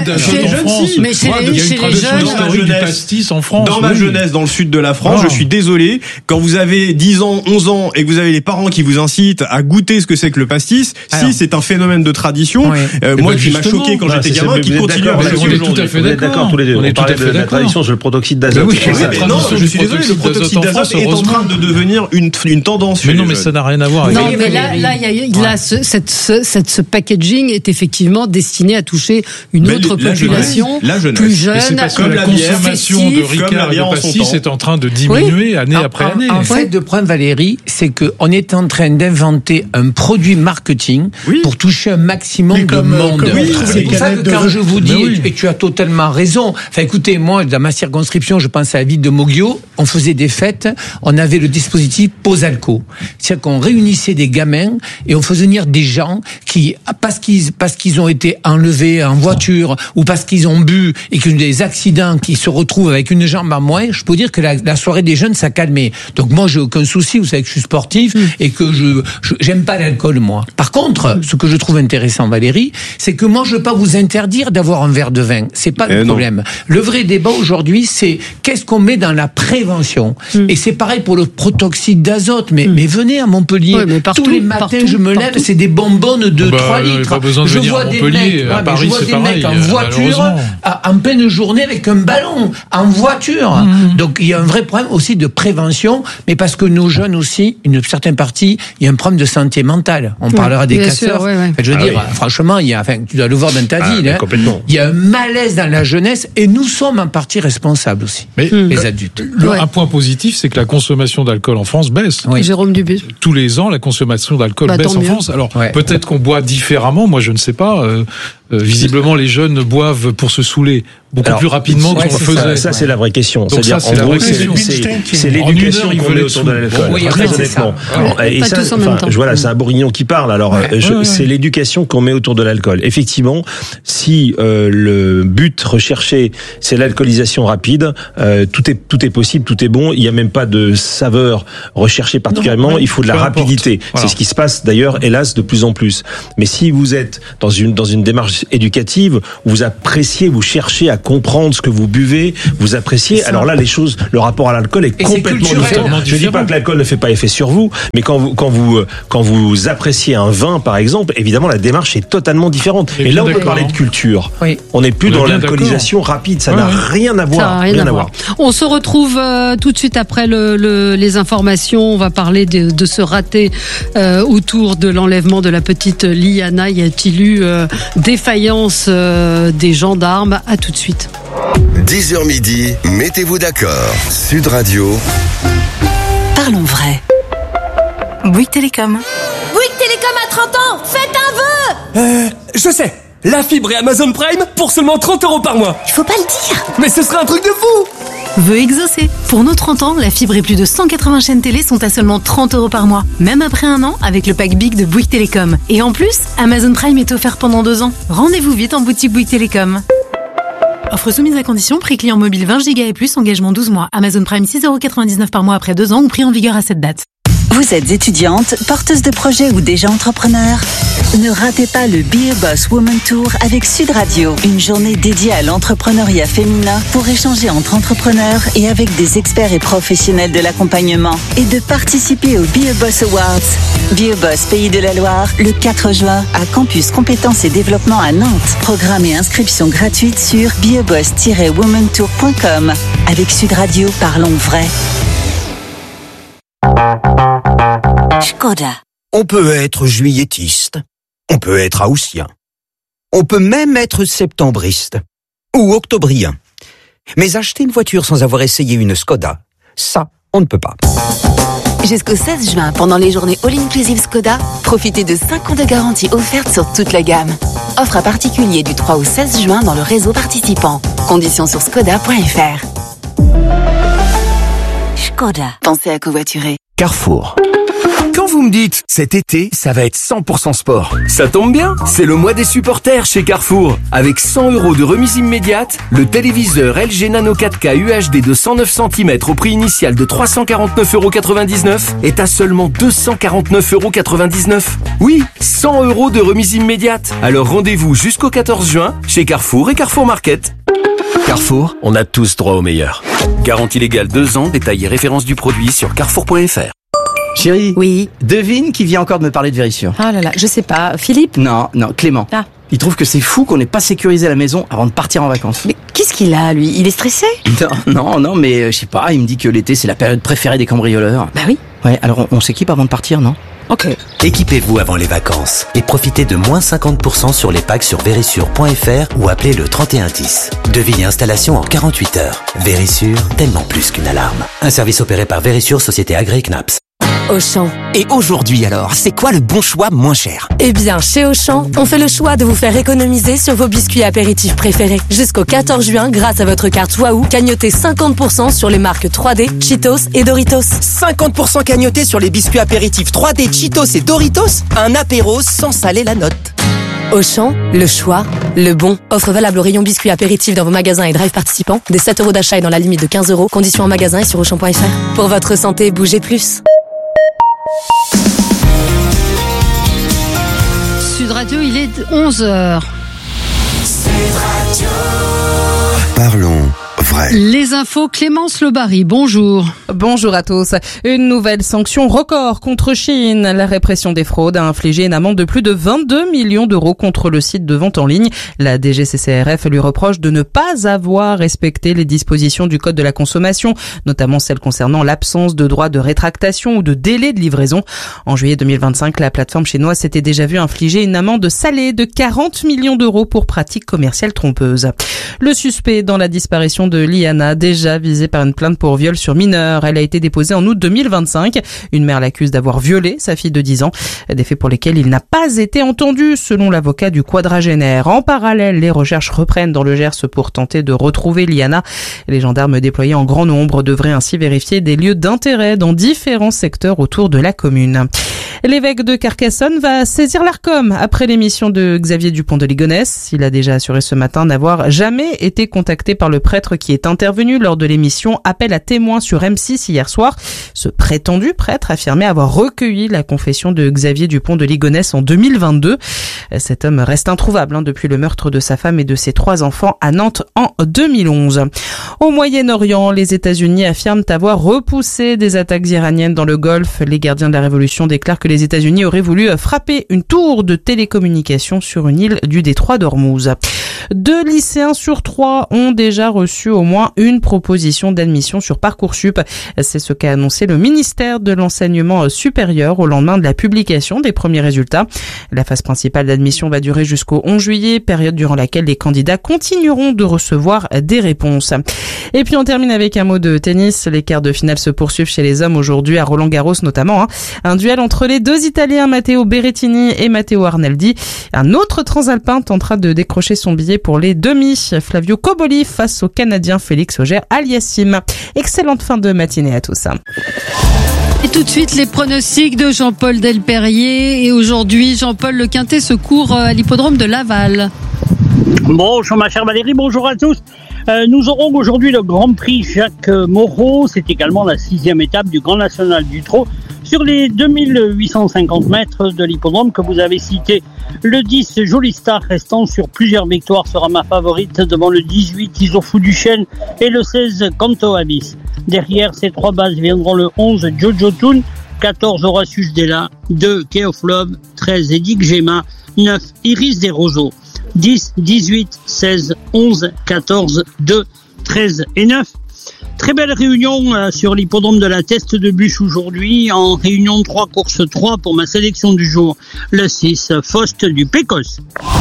mais chez les jeunes, du pastis en France. Dans ma jeunesse, dans le sud de la France, je suis désolé, quand vous avez 10 ans, 11 ans et que vous avez les parents qui vous incitent à goûter ce que c'est que le pastis, si c'est un phénomène de tradition, moi qui m'a choqué quand j'étais gamin, qui continue à tout à fait d'accord tous les deux. On parlait de la tradition sur le protoxyde d'azote. Mais non, je suis désolé, le protoxyde d'azote est en train de devenir une tendance. Mais non, mais ça n'a rien à voir avec. Non, mais là, ce packaging est effectivement destiné à toucher une autre population plus jeune. C'est parce que la consommation de Ricard et de pastis est en train de diminuer année après année. En fait, le problème, Valérie, c'est qu'on est en train d'inventer un produit marketing pour toucher un maximum de monde. C'est pour ça que quand je vous dis, et tu as totalement raison. Enfin, écoutez, moi, dans ma circonscription, je pense à la ville de Moguio, on faisait des fêtes, on avait le dispositif Posalco. C'est-à-dire qu'on réunissait des gamins et on faisait venir des gens qui, parce qu'ils ont été enlevés en voiture ou parce qu'ils ont bu et qu'ils ont des accidents, qui se retrouvent avec une jambe en moins, je peux dire que la soirée des jeunes, ça calmait. Donc moi, j'ai aucun souci, vous savez que je suis sportif et que j'aime pas l'alcool, moi. Par contre, ce que je trouve intéressant, Valérie, c'est que moi, je veux pas vous interdire d'avoir un verre de vin. C'est pas le problème. Le vrai débat aujourd'hui, c'est qu'est-ce qu'on met dans la prévention. Et c'est pareil pour le protoxyde d'azote. Mais venez à Montpellier. Tous les matins, je me lève, c'est des bonbonnes de 3 litres. Pas besoin de venir à Montpellier. À Paris, c'est pareil. En voiture, en pleine journée, avec un ballon, en voiture. Donc, il y a un vrai problème aussi de prévention, mais parce que nos jeunes aussi, une certaine partie, il y a un problème de santé mentale. On parlera des casseurs. Je veux dire, franchement, tu dois le voir dans ta vie. Il y a un malaise dans la jeunesse et nous sommes en partie responsables aussi, les adultes. Un point positif, c'est que la consommation d'alcool en France baisse. Jérôme Dubé. Tous les ans, la consommation d'alcool baisse en France. Alors peut-être qu'on boit différemment, moi je ne sais pas. visiblement les jeunes boivent pour se saouler beaucoup plus rapidement qu'on le faisait. Ça, c'est la vraie question. Donc c'est-à-dire, en gros, c'est l'éducation qu'on met autour de l'alcool. Oui, très honnêtement. Et ça, voilà, c'est un bourguignon qui parle. Alors, c'est l'éducation qu'on met autour de l'alcool. Effectivement, si le but recherché, c'est l'alcoolisation rapide, tout est possible, tout est bon. Il n'y a même pas de saveur recherchée particulièrement. Il faut de la rapidité. Voilà. C'est ce qui se passe d'ailleurs, hélas, de plus en plus. Mais si vous êtes dans une démarche éducative, où vous appréciez, vous cherchez à comprendre ce que vous buvez, vous appréciez. Alors là, le rapport à l'alcool est complètement différent. Je ne dis pas que l'alcool ne fait pas effet sur vous, mais quand vous appréciez un vin, par exemple, évidemment, la démarche est totalement différente. Et là, on peut parler de culture. Oui. On n'est plus dans l'alcoolisation rapide. Ça n'a rien à voir. Rien à voir. On se retrouve tout de suite après les informations. On va parler de ce raté autour de l'enlèvement de la petite Liana. Y a-t-il eu défaillance des gendarmes? À tout de suite. 10h midi, mettez-vous d'accord. Sud Radio. Parlons vrai. Bouygues Télécom. Bouygues Télécom a 30 ans. Faites un vœu. Je sais. La fibre et Amazon Prime pour seulement 30 € par mois. Il faut pas le dire. Mais ce sera un truc de fou. Vœu exaucé. Pour nos 30 ans, la fibre et plus de 180 chaînes télé sont à seulement 30 € par mois. Même après un an, avec le pack Big de Bouygues Télécom. Et en plus, Amazon Prime est offert pendant 2 ans. Rendez-vous vite en boutique Bouygues Télécom. Offre soumise à condition, prix client mobile 20 Go et plus, engagement 12 mois. Amazon Prime 6,99 € par mois après 2 ans ou prix en vigueur à cette date. Vous êtes étudiante, porteuse de projet ou déjà entrepreneur? Ne ratez pas le Be a Boss Woman Tour avec Sud Radio. Une journée dédiée à l'entrepreneuriat féminin pour échanger entre entrepreneurs et avec des experts et professionnels de l'accompagnement. Et de participer au Be a Boss Awards. Be a Boss Pays de la Loire, le 4 juin, à Campus Compétences et Développement à Nantes. Programme et inscription gratuite sur beaboss-womantour.com. Avec Sud Radio, parlons vrai. Škoda. On peut être juilletiste, on peut être haussien, on peut même être septembriste ou octobrien. Mais acheter une voiture sans avoir essayé une Škoda, ça, on ne peut pas. Jusqu'au 16 juin, pendant les journées All-Inclusive Škoda, profitez de 5 ans de garantie offerte sur toute la gamme. Offre à particulier du 3 au 16 juin dans le réseau participant. Conditions sur škoda.fr. Škoda. Pensez à covoiturer. Carrefour. Quand vous me dites, cet été, ça va être 100% sport, ça tombe bien, c'est le mois des supporters chez Carrefour. Avec 100 € de remise immédiate, le téléviseur LG Nano 4K UHD de 109 cm au prix initial de 349,99 € est à seulement 249,99 €. Oui, 100 € de remise immédiate. Alors rendez-vous jusqu'au 14 juin chez Carrefour et Carrefour Market. Carrefour, on a tous droit au meilleur. Garantie légale 2 ans, détail et référence du produit sur carrefour.fr. Chérie. Oui. Devine qui vient encore de me parler de Vérissure. Ah là là, je sais pas. Philippe? Non, Clément. Ah. Il trouve que c'est fou qu'on n'ait pas sécurisé la maison avant de partir en vacances. Mais qu'est-ce qu'il a, lui? Il est stressé? Non, mais je sais pas, il me dit que l'été c'est la période préférée des cambrioleurs. Bah oui. Ouais, alors on s'équipe avant de partir, non? Ok. Équipez-vous avant les vacances et profitez de moins 50% sur les packs sur Vérissure.fr ou appelez le 3110. Devis et installation en 48 heures. Vérissure, tellement plus qu'une alarme. Un service opéré par Vérissure, société agréée CNAPS. Auchan. Et aujourd'hui alors, c'est quoi le bon choix moins cher? Eh bien, chez Auchan, on fait le choix de vous faire économiser sur vos biscuits apéritifs préférés. Jusqu'au 14 juin, grâce à votre carte Wahoo, cagnotez 50% sur les marques 3D, Cheetos et Doritos. 50% cagnoté sur les biscuits apéritifs 3D, Cheetos et Doritos? Un apéro sans saler la note. Auchan, le choix, le bon. Offre valable au rayon biscuits apéritifs dans vos magasins et drive participants. Des 7 € d'achat et dans la limite de 15 €. Conditions en magasin et sur Auchan.fr. Pour votre santé, bougez plus. Sud Radio, il est 11h. Parlons vrai. Les infos, Clémence Lebary, bonjour. Bonjour à tous. Une nouvelle sanction record contre Chine. La répression des fraudes a infligé une amende de plus de 22 millions d'euros contre le site de vente en ligne. La DGCCRF lui reproche de ne pas avoir respecté les dispositions du Code de la consommation, notamment celles concernant l'absence de droit de rétractation ou de délai de livraison. En juillet 2025, la plateforme chinoise s'était déjà vue infliger une amende salée de 40 millions d'euros pour pratiques commerciales trompeuses. Le suspect dans la disparition de Liana, déjà visé par une plainte pour viol sur mineur, Elle a été déposée en août 2025. Une mère l'accuse d'avoir violé sa fille de 10 ans. Des faits pour lesquels il n'a pas été entendu, selon l'avocat du quadragénaire. En parallèle, les recherches reprennent dans le Gers pour tenter de retrouver Liana. Les gendarmes déployés en grand nombre devraient ainsi vérifier des lieux d'intérêt dans différents secteurs autour de la commune. L'évêque de Carcassonne va saisir l'Arcom après l'émission de Xavier Dupont de Ligonnès. Il a déjà assuré ce matin n'avoir jamais été contacté par le prêtre qui est intervenu lors de l'émission Appel à témoins sur M6 hier soir. Ce prétendu prêtre affirmait avoir recueilli la confession de Xavier Dupont de Ligonnès en 2022. Cet homme reste introuvable depuis le meurtre de sa femme et de ses 3 enfants à Nantes en 2011. Au Moyen-Orient, les États-Unis affirment avoir repoussé des attaques iraniennes dans le Golfe. Les gardiens de la Révolution déclarent que les États-Unis auraient voulu frapper une tour de télécommunication sur une île du détroit d'Ormuz. 2 lycéens sur 3 ont déjà reçu au moins une proposition d'admission sur Parcoursup. C'est ce qu'a annoncé le ministère de l'Enseignement supérieur au lendemain de la publication des premiers résultats. La phase principale d'admission va durer jusqu'au 11 juillet, période durant laquelle les candidats continueront de recevoir des réponses. Et puis on termine avec un mot de tennis. Les quarts de finale se poursuivent chez les hommes aujourd'hui à Roland-Garros notamment. Un duel entre les 2 Italiens Matteo Berrettini et Matteo Arnaldi. Un autre transalpin tentera de décrocher son billet pour les demi. Flavio Cobolli face au Canadien Félix Auger-Aliassime. Excellente fin de matinée à tous. Et tout de suite, les pronostics de Jean-Paul Delperrier. Et aujourd'hui, Jean-Paul Le Quintet se court à l'hippodrome de Laval. Bonjour ma chère Valérie, bonjour à tous. Nous aurons aujourd'hui le Grand Prix Jacques Moreau. C'est également la 6e étape du Grand National du Trot sur les 2850 mètres de l'hippodrome que vous avez cité. Le 10, Jolie Star, restant sur plusieurs victoires, sera ma favorite devant le 18, Isofou du Chêne, et le 16, Canto Abyss. Derrière ces 3 bases viendront le 11, Jojo Toon, 14, Horatius Della, 2, Key of Love, 13, Edic Gemma, 9, Iris des Roseaux, 10, 18, 16, 11, 14, 2, 13 et 9. Très belle réunion sur l'hippodrome de la Teste de Bûche aujourd'hui, en réunion 3, course 3 pour ma sélection du jour. Le 6, Faust du Pécos.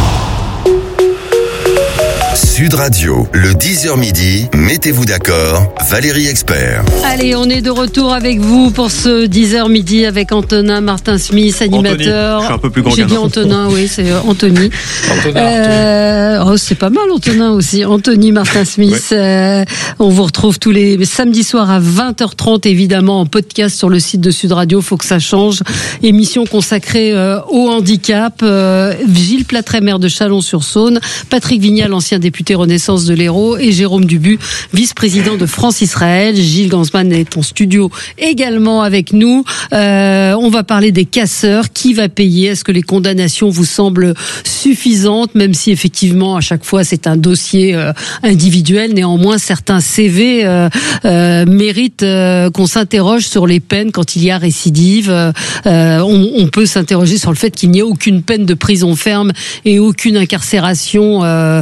Sud Radio, le 10h midi, mettez-vous d'accord, Valérie Expert. Allez, on est de retour avec vous pour ce 10h midi avec Antonin Martin-Smith, animateur. Anthony. Je suis un peu plus grand. J'ai dit Antonin, oui, c'est Anthony. C'est pas mal Antonin aussi. Anthony Martin-Smith. Ouais. On vous retrouve tous les samedis soirs à 20h30, évidemment, en podcast sur le site de Sud Radio. Faut que ça change. Émission consacrée au handicap. Gilles Platré, maire de Chalon-sur-Saône. Patrick Vignal, ancien député Renaissance de l'Hérault, et Jérôme Dubu, vice-président de France-Israël. Gilles Gansman est en studio également avec nous. On va parler des casseurs. Qui va payer? Est-ce que les condamnations vous semblent suffisantes, même si effectivement à chaque fois c'est un dossier individuel? Néanmoins, certains CV méritent qu'on s'interroge sur les peines quand il y a récidive. On peut s'interroger sur le fait qu'il n'y ait aucune peine de prison ferme et aucune incarcération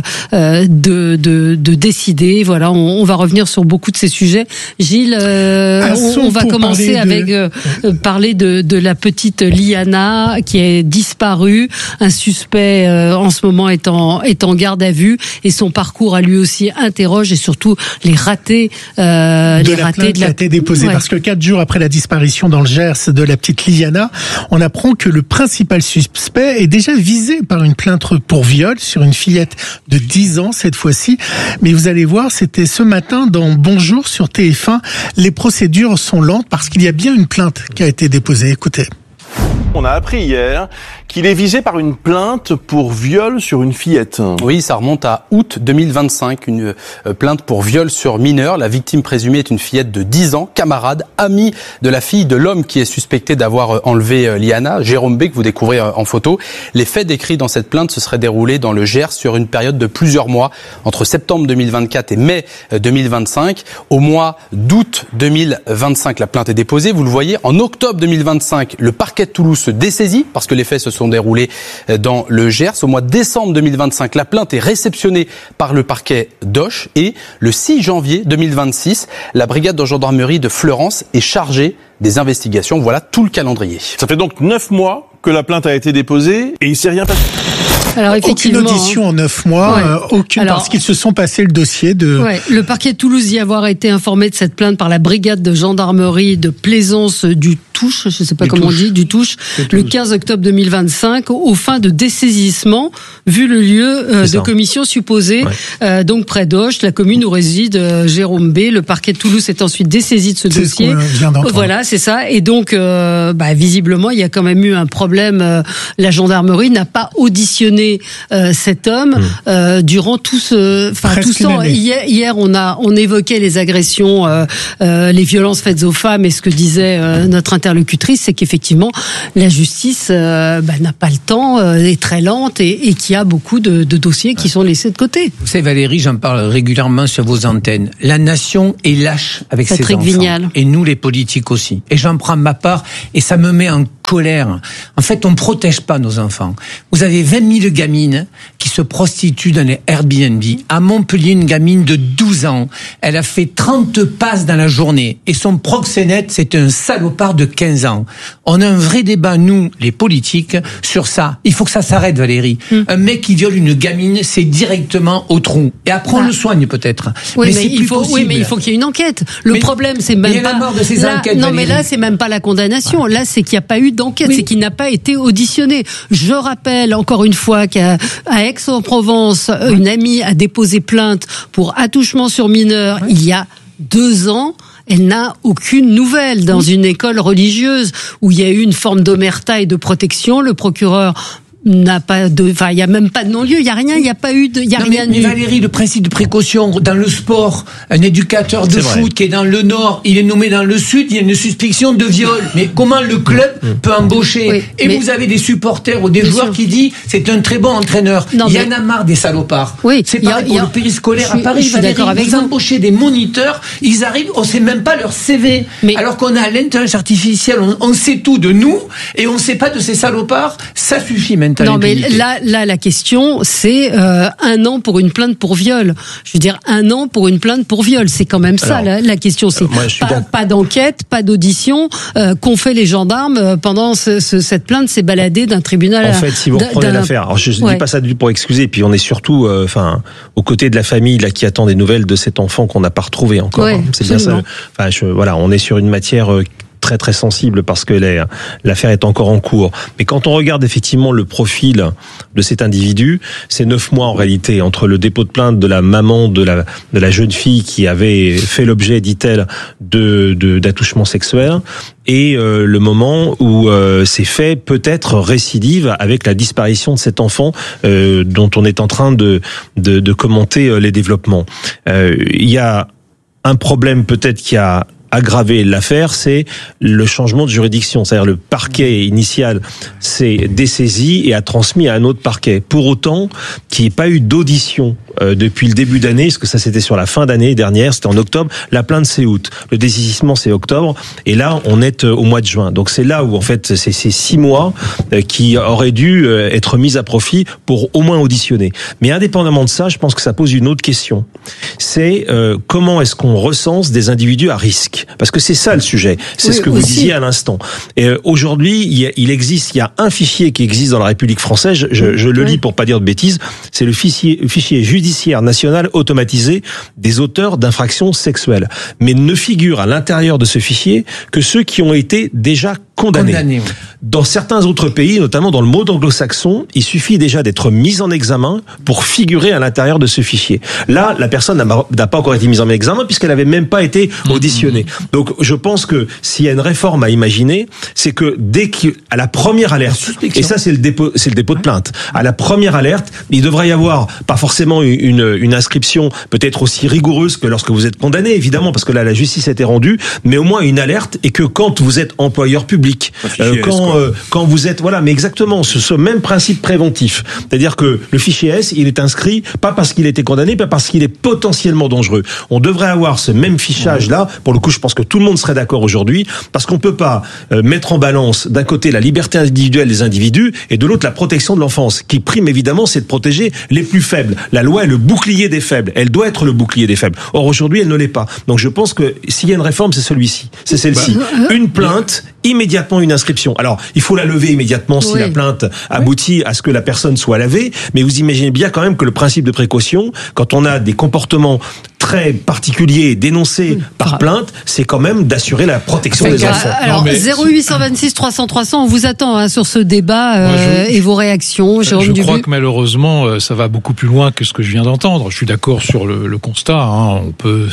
de décider. Voilà, on va revenir sur beaucoup de ces sujets. Gilles, on va commencer avec parler de la petite Liana qui est disparue. Un suspect en ce moment est en garde à vue et son parcours à lui aussi interroge, et surtout les ratés de la plainte qui a été déposée. Ouais. Parce que 4 jours après la disparition dans le Gers de la petite Liana, on apprend que le principal suspect est déjà visé par une plainte pour viol sur une fillette de 10 ans cette fois-ci. Mais vous allez voir, c'était ce matin dans Bonjour sur TF1. Les procédures sont lentes parce qu'il y a bien une plainte qui a été déposée. Écoutez. On a appris hier qu'il est visé par une plainte pour viol sur une fillette. Oui, ça remonte à août 2025, une plainte pour viol sur mineur. La victime présumée est une fillette de 10 ans, camarade, amie de la fille de l'homme qui est suspecté d'avoir enlevé Liana, Jérôme B, que vous découvrez en photo. Les faits décrits dans cette plainte se seraient déroulés dans le Gers sur une période de plusieurs mois, entre septembre 2024 et mai 2025. Au mois d'août 2025, la plainte est déposée. Vous le voyez, en octobre 2025, le parquet de Toulouse se dessaisit parce que les faits se sont déroulés dans le Gers. Au mois de décembre 2025, la plainte est réceptionnée par le parquet d'Auch et le 6 janvier 2026, la brigade de gendarmerie de Fleurance est chargée des investigations. Voilà tout le calendrier. Ça fait donc 9 mois que la plainte a été déposée et il ne s'est rien passé. Alors, aucune audition en 9 mois, aucune, parce qu'ils se sont passés le dossier de... Ouais, le parquet de Toulouse y avoir été informé de cette plainte par la brigade de gendarmerie de Plaisance du Touche, je ne sais pas comment on dit, du Touche, le 15 octobre 2025, aux fins de dessaisissement, vu le lieu de commission supposée, donc près d'Auch, la commune où réside Jérôme B. Le parquet de Toulouse est ensuite dessaisi de ce dossier. Voilà, c'est ça. Et donc, visiblement, il y a quand même eu un problème. La gendarmerie n'a pas auditionné cet homme durant tout ce temps. Hier, on évoquait les agressions, les violences faites aux femmes, et ce que disait notre interlocutrice, c'est qu'effectivement, la justice n'a pas le temps, est très lente, et qu'il y a beaucoup de dossiers qui sont laissés de côté. Vous savez, Valérie, j'en parle régulièrement sur vos antennes. La nation est lâche avec ses enfants. Vignal. Et nous, les politiques aussi. Et j'en prends ma part, et ça me met en colère. En fait, on protège pas nos enfants. Vous avez 20 000 gamines qui se prostituent dans les Airbnb. À Montpellier, une gamine de 12 ans, elle a fait 30 passes dans la journée. Et son proxénète, c'est un salopard de 15 ans. On a un vrai débat, nous, les politiques, sur ça. Il faut que ça s'arrête, Valérie. Un mec qui viole une gamine, c'est directement au trou. Et après, on le soigne peut-être. Oui, mais il faut qu'il y ait une enquête. Le problème, c'est même pas... la mort de ces enquêtes, non, mais là, c'est même pas la condamnation. Là, c'est qu'il n'y a pas eu d'enquête. C'est qu'il n'a pas été auditionné. Je rappelle encore une fois qu'à Aix-en-Provence, une amie a déposé plainte pour attouchement sur mineur il y a 2 ans. Elle n'a aucune nouvelle dans une école religieuse où il y a eu une forme d'omerta et de protection. Le procureur n'a pas il y a même pas de non-lieu, il y a rien, il y a pas eu il y a rien mais Valérie, le principe de précaution dans le sport, un éducateur de foot qui est dans le Nord, il est nommé dans le Sud, il y a une suspicion de viol. Mais comment le club peut embaucher? Vous avez des supporters ou des joueurs qui disent c'est un très bon entraîneur. Il y en a marre des salopards. C'est pareil pour le périscolaire à Paris. Valérie, vous embauchez des moniteurs, ils arrivent, on sait même pas leur CV. Alors qu'on a l'intelligence artificielle, on sait tout de nous et on sait pas de ces salopards. Ça suffit maintenant. Non, mais là, la question, c'est 1 an pour une plainte pour viol. Je veux dire, 1 an pour une plainte pour viol. C'est quand même ça, la question. C'est pas d'enquête, pas d'audition. Qu'ont fait les gendarmes pendant cette plainte, s'est baladée d'un tribunal. En fait, si vous reprenez l'affaire, alors je dis pas ça pour excuser, puis on est surtout, aux côtés de la famille là qui attend des nouvelles de cet enfant qu'on n'a pas retrouvé encore. C'est bien ça. On est sur une matière très très sensible parce que l'affaire est encore en cours. Mais quand on regarde effectivement le profil de cet individu, c'est 9 mois en réalité entre le dépôt de plainte de la maman de la jeune fille qui avait fait l'objet, dit-elle, d'attouchement sexuel, et le moment où ces faits peut-être récidive avec la disparition de cet enfant dont on est en train de commenter les développements. Il y a un problème peut-être qui a aggravé l'affaire, c'est le changement de juridiction. C'est-à-dire le parquet initial s'est dessaisi et a transmis à un autre parquet. Pour autant, qu'il n'y ait pas eu d'audition depuis le début d'année, parce que ça c'était sur la fin d'année dernière, c'était en octobre, la plainte c'est août, le dessaisissement c'est octobre, et là on est au mois de juin. Donc c'est là où en fait c'est ces 6 mois qui auraient dû être mis à profit pour au moins auditionner. Mais indépendamment de ça, je pense que ça pose une autre question. C'est comment est-ce qu'on recense des individus à risque? Parce que c'est ça le sujet. C'est ce que vous disiez à l'instant. Et aujourd'hui, il y a un fichier qui existe dans la République française. Je le lis pour pas dire de bêtises. C'est le fichier judiciaire national automatisé des auteurs d'infractions sexuelles. Mais ne figure à l'intérieur de ce fichier que ceux qui ont été déjà condamnés. Dans certains autres pays, notamment dans le monde anglo-saxon, il suffit déjà d'être mis en examen pour figurer à l'intérieur de ce fichier. Là, la personne n'a pas encore été mise en examen puisqu'elle n'avait même pas été auditionnée. Donc, je pense que s'il y a une réforme à imaginer, c'est que dès qu'à la première alerte, et ça c'est le dépôt de plainte, à la première alerte, il devrait y avoir pas forcément une inscription peut-être aussi rigoureuse que lorsque vous êtes condamné, évidemment, parce que là la justice a été rendue, mais au moins une alerte, et que quand vous êtes employeur public, quand vous êtes, mais exactement, ce même principe préventif, c'est-à-dire que le fichier S, il est inscrit pas parce qu'il a été condamné, pas parce qu'il est potentiellement dangereux. On devrait avoir ce même fichage là. Pour le coup, je pense que tout le monde serait d'accord aujourd'hui, parce qu'on peut pas mettre en balance d'un côté la liberté individuelle des individus et de l'autre la protection de l'enfance. Qui prime évidemment, c'est de protéger les plus faibles. La loi loi est le bouclier des faibles. Elle doit être le bouclier des faibles. Or, aujourd'hui, elle ne l'est pas. Donc, je pense que s'il y a une réforme, c'est celle-ci. Une plainte, immédiatement une inscription. Alors, il faut la lever immédiatement si la plainte aboutit à ce que la personne soit lavée. Mais vous imaginez bien quand même que le principe de précaution, quand on a des comportements très particuliers dénoncés par plainte, c'est quand même d'assurer la protection des enfants. Alors, 0826 300 300, on vous attend sur ce débat et vos réactions. Jérôme Dubu. Je crois que malheureusement, ça va beaucoup plus loin que ce que je viens d'entendre. Je suis d'accord sur le constat. On peut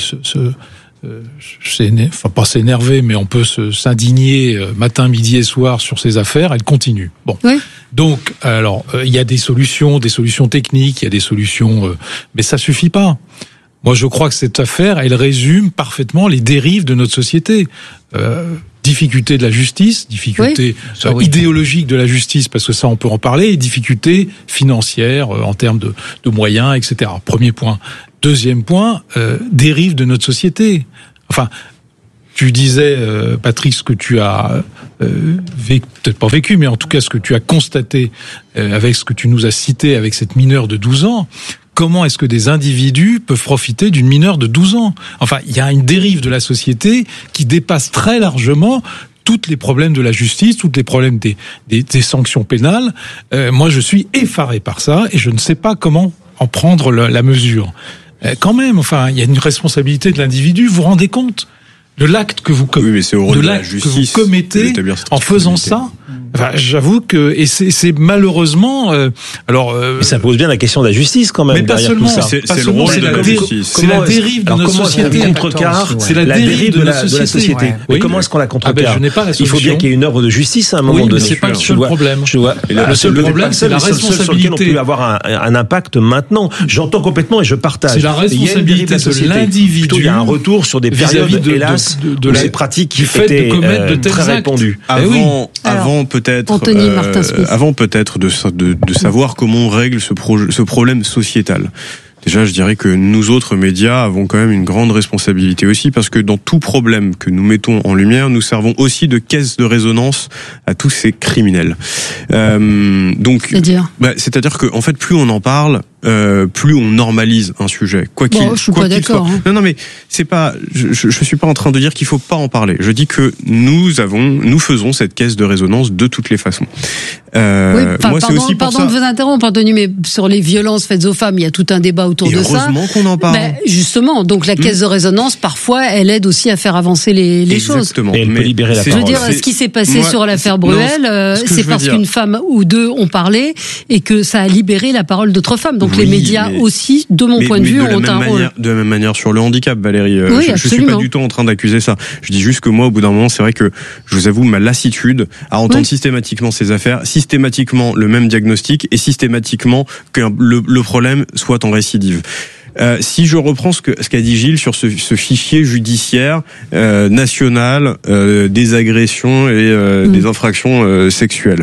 pas s'énerver, mais on peut s'indigner matin, midi et soir sur ces affaires. Elles continuent. Bon. Oui. Donc, alors, il y a des solutions techniques, il y a des solutions, mais ça suffit pas. Moi, je crois que cette affaire, elle résume parfaitement les dérives de notre société. Difficulté de la justice, difficulté idéologique de la justice, parce que ça, on peut en parler, et difficulté financière en termes de moyens, etc. Premier point. Deuxième point, dérive de notre société. Enfin, tu disais, Patrick, ce que tu as peut-être pas vécu, mais en tout cas ce que tu as constaté avec ce que tu nous as cité avec cette mineure de 12 ans. Comment est-ce que des individus peuvent profiter d'une mineure de 12 ans ? Enfin, il y a une dérive de la société qui dépasse très largement tous les problèmes de la justice, tous les problèmes des sanctions pénales. Moi, je suis effaré par ça et je ne sais pas comment en prendre la mesure. Quand même, enfin, il y a une responsabilité de l'individu, vous vous rendez compte de l'acte que vous commettez en faisant ça. Enfin, j'avoue que c'est malheureusement mais ça pose bien la question de la justice quand même. Mais pas seulement, c'est le rôle de la justice. C'est la dérive de notre société. C'est la dérive de la société. Mais comment est-ce qu'on la contrecarre ? Je n'ai pas la solution. Il faut bien qu'il y ait une œuvre de justice à un moment donné. C'est pas le seul problème. Le seul problème, c'est la responsabilité sur lequel on peut avoir un impact maintenant. J'entends complètement et je partage. C'est la responsabilité de l'individu. Il y a un retour sur des périodes, hélas, de ces pratiques qui étaient très répandues. Avant peut-être de savoir comment on règle ce problème sociétal. Déjà, je dirais que nous autres médias avons quand même une grande responsabilité aussi, parce que dans tout problème que nous mettons en lumière, nous servons aussi de caisse de résonance à tous ces criminels. C'est-à-dire que en fait, plus on en parle, plus on normalise un sujet. Je suis pas d'accord. Non, mais c'est pas. Je suis pas en train de dire qu'il faut pas en parler. Je dis que nous faisons cette caisse de résonance de toutes les façons. Pardon de vous interrompre, Anthony, mais sur les violences faites aux femmes, il y a tout un débat autour de ça. Heureusement qu'on en parle. Justement, donc la caisse de résonance, parfois, elle aide aussi à faire avancer les choses. Exactement. Et elle peut libérer la parole. Je veux dire, ce qui s'est passé sur l'affaire Bruel, c'est parce qu'une femme ou deux ont parlé et que ça a libéré la parole d'autres femmes. Donc les médias aussi, de mon point de vue, ont un rôle. De la même manière sur le handicap, Valérie. Je suis pas du tout en train d'accuser ça. Je dis juste que moi, au bout d'un moment, c'est vrai que je vous avoue ma lassitude à entendre systématiquement ces affaires, systématiquement le même diagnostic et systématiquement que le problème soit en récidive. Si je reprends ce qu'a dit Gilles sur ce fichier judiciaire national des agressions et des infractions sexuelles.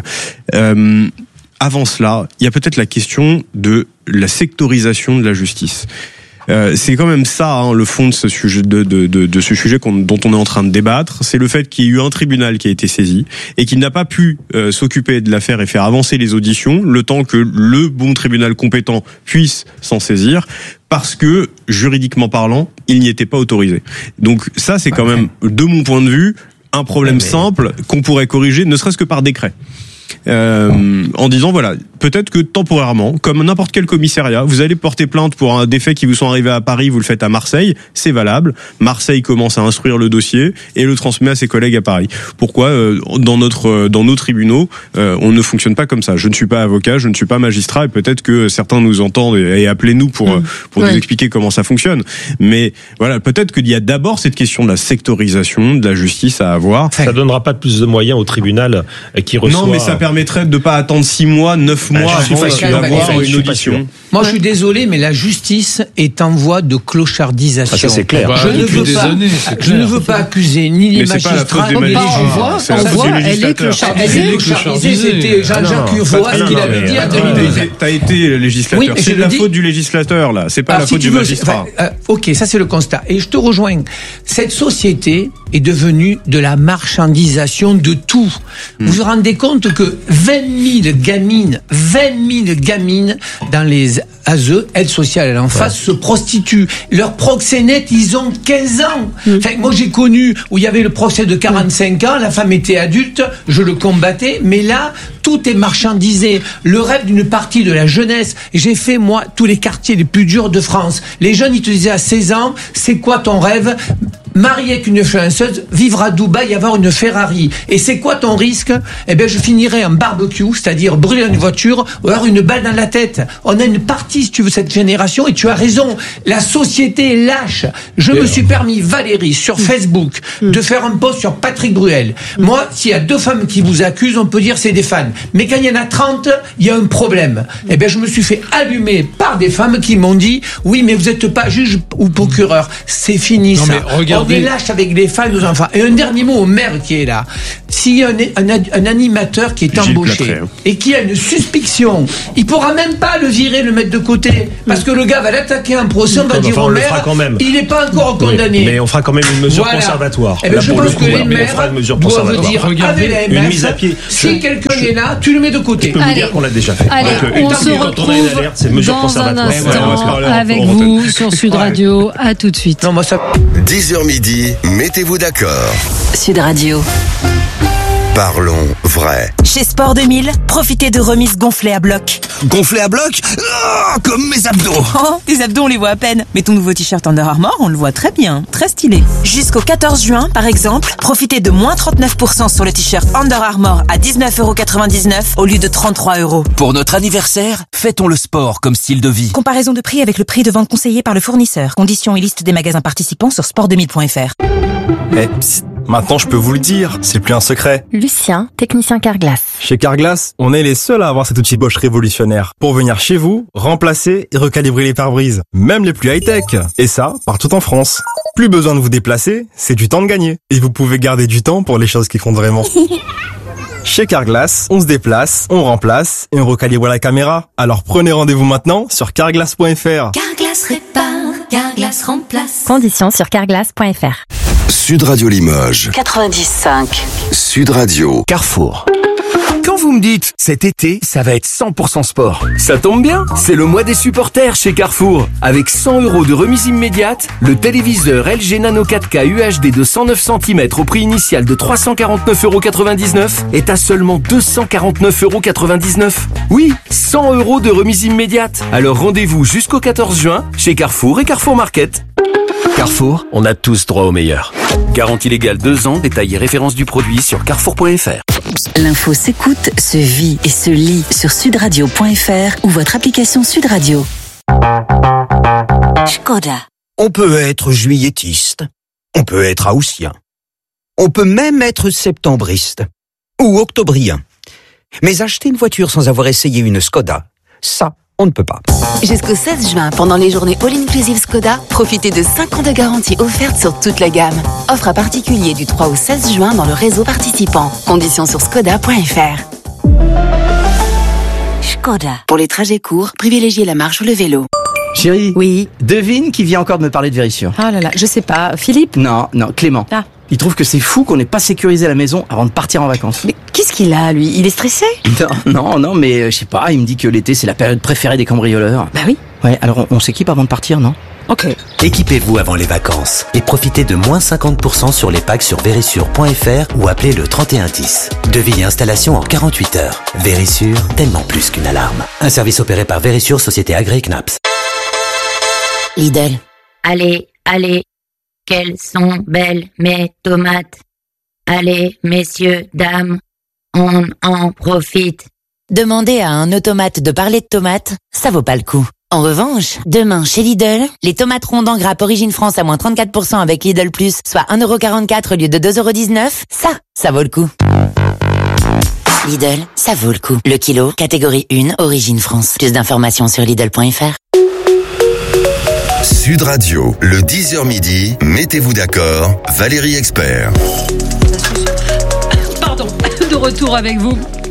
Avant cela, il y a peut-être la question de la sectorisation de la justice. C'est quand même ça, le fond de ce sujet, de ce sujet dont on est en train de débattre. C'est le fait qu'il y ait eu un tribunal qui a été saisi et qu'il n'a pas pu s'occuper de l'affaire et faire avancer les auditions le temps que le bon tribunal compétent puisse s'en saisir, parce que, juridiquement parlant, il n'y était pas autorisé. Donc ça, c'est quand même, de mon point de vue, un problème simple qu'on pourrait corriger, ne serait-ce que par décret. En disant voilà, peut-être que temporairement, comme n'importe quel commissariat, vous allez porter plainte pour des faits qui vous sont arrivés à Paris, vous le faites à Marseille, c'est valable. Marseille commence à instruire le dossier et le transmet à ses collègues à Paris. Pourquoi dans nos tribunaux, on ne fonctionne pas comme ça? Je ne suis pas avocat, je ne suis pas magistrat, et peut-être que certains nous entendent et appelez-nous pour nous expliquer comment ça fonctionne. Mais voilà, peut-être qu'il y a d'abord cette question de la sectorisation de la justice à avoir. Ça donnera pas plus de moyens au tribunal qui reçoit. Non, mais ça permettrait de pas attendre 6 mois, 9 mois avant d'avoir une audition. Moi, je suis désolé, mais la justice est en voie de clochardisation. Ça, c'est clair. Je ne veux pas accuser ni les magistrats, ni les juges. En voie, elle est clochardisée. C'était Jean-Jacques Urvoas qui l'avait dit en 2012. T'as été législateur. C'est la faute du législateur, là. C'est pas la faute du magistrat. Ok, ça, c'est le constat. Et je te rejoins. Cette société est devenu de la marchandisation de tout. Vous vous rendez compte que 20 000 gamines dans les ASE, aide sociale à l'enfance, se prostituent. Leurs proxénètes, ils ont 15 ans. Enfin, moi, j'ai connu où il y avait le procès de 45 ans, la femme était adulte, je le combattais, mais là, tout est marchandisé. Le rêve d'une partie de la jeunesse. J'ai fait, moi, tous les quartiers les plus durs de France. Les jeunes, ils te disaient à 16 ans, c'est quoi ton rêve ? Marier avec une influenceuse, vivre à Dubaï, avoir une Ferrari. Et c'est quoi ton risque ? Eh bien, je finirai en barbecue, c'est-à-dire brûler une voiture ou avoir une balle dans la tête. On a une partie, si tu veux, cette génération, et tu as raison. La société est lâche. Je me suis permis, Valérie, sur Facebook, de faire un post sur Patrick Bruel. Moi, s'il y a 2 femmes qui vous accusent, on peut dire c'est des fans. Mais quand il y en a 30, il y a un problème. Eh bien, je me suis fait allumer par des femmes qui m'ont dit, oui, mais vous n'êtes pas juge ou procureur. C'est fini, non, ça. On est lâche avec les femmes, nos enfants. Et un dernier mot au maire qui est là. S'il y a un animateur qui est embauché et qui a une suspicion, il pourra même pas le virer, le mettre de côté, parce que le gars va l'attaquer en procès, on va dire au maire, il n'est pas encore condamné. Mais on fera quand même une mesure conservatoire. Et je pense que les maires doivent dire avec la MF, une mise à pied. Si quelqu'un est là, tu le mets de côté. Je peux vous dire qu'on l'a déjà fait. Allez, on se retrouve dans un instant avec vous sur Sud Radio. À tout de suite. 10h midi, mettez-vous d'accord. Sud Radio. Parlons vrai. Chez Sport 2000, profitez de remises gonflées à bloc. Gonflées à bloc ? Comme mes abdos. Oh, tes abdos, on les voit à peine. Mais ton nouveau t-shirt Under Armour, on le voit très bien. Très stylé. Jusqu'au 14 juin, par exemple, profitez de moins 39% sur le t-shirt Under Armour à 19,99€ au lieu de 33€. Pour notre anniversaire, fêtons le sport comme style de vie. Comparaison de prix avec le prix de vente conseillé par le fournisseur. Conditions et liste des magasins participants sur sport2000.fr. Maintenant, je peux vous le dire, c'est plus un secret. Lucien, technicien Carglass. Chez Carglass, on est les seuls à avoir cet outil Bosch révolutionnaire pour venir chez vous, remplacer et recalibrer les pare-brises, même les plus high-tech. Et ça, partout en France. Plus besoin de vous déplacer, c'est du temps de gagner. Et vous pouvez garder du temps pour les choses qui comptent vraiment. Chez Carglass, on se déplace, on remplace et on recalibre la caméra. Alors prenez rendez-vous maintenant sur carglass.fr. Carglass répare, Carglass remplace. Conditions sur carglass.fr. Sud Radio Limoges. 95. Sud Radio. Carrefour. Quand vous me dites, cet été, ça va être 100% sport, ça tombe bien, c'est le mois des supporters chez Carrefour. Avec 100€ de remise immédiate, le téléviseur LG Nano 4K UHD de 109 cm au prix initial de 349,99€ est à seulement 249,99€. Oui, 100€ de remise immédiate. Alors rendez-vous jusqu'au 14 juin chez Carrefour et Carrefour Market. Carrefour, on a tous droit au meilleur. Garantie légale 2 ans, détail et référence du produit sur carrefour.fr. L'info s'écoute, se vit et se lit sur sudradio.fr ou votre application Sud Radio. Škoda. On peut être juilletiste, on peut être haussien, on peut même être septembriste ou octobrien. Mais acheter une voiture sans avoir essayé une Škoda, ça, on ne peut pas. Jusqu'au 16 juin, pendant les journées All-Inclusive Škoda, profitez de 5 ans de garantie offerte sur toute la gamme. Offre à particulier du 3 au 16 juin dans le réseau participant. Conditions sur Škoda.fr. Škoda. Pour les trajets courts, privilégiez la marche ou le vélo. Chérie. Oui. Devine qui vient encore de me parler de Vérissure. Ah là là, je sais pas. Philippe? Non, Clément. Ah. Il trouve que c'est fou qu'on n'ait pas sécurisé la maison avant de partir en vacances. Mais qu'est-ce qu'il a, lui? Il est stressé? Non, mais je sais pas, il me dit que l'été c'est la période préférée des cambrioleurs. Bah oui. Ouais, alors on s'équipe avant de partir, non? Ok. Équipez-vous avant les vacances et profitez de moins 50% sur les packs sur Vérissure.fr ou appelez le 3110. Devis et installation en 48 heures. Vérissure, tellement plus qu'une alarme. Un service opéré par Vérissure, société agréée CNAPS. Lidl. Allez, quelles sont belles mes tomates. Allez, messieurs, dames, on en profite. Demandez à un automate de parler de tomates, ça vaut pas le coup. En revanche, demain chez Lidl, les tomates rondes en grappe Origine France à moins 34% avec Lidl Plus, soit 1,44€ au lieu de 2,19€, ça vaut le coup. Lidl, ça vaut le coup. Le kilo, catégorie 1, Origine France. Plus d'informations sur Lidl.fr. Sud Radio, le 10h midi, mettez-vous d'accord, Valérie Expert. Pardon, de retour avec vous.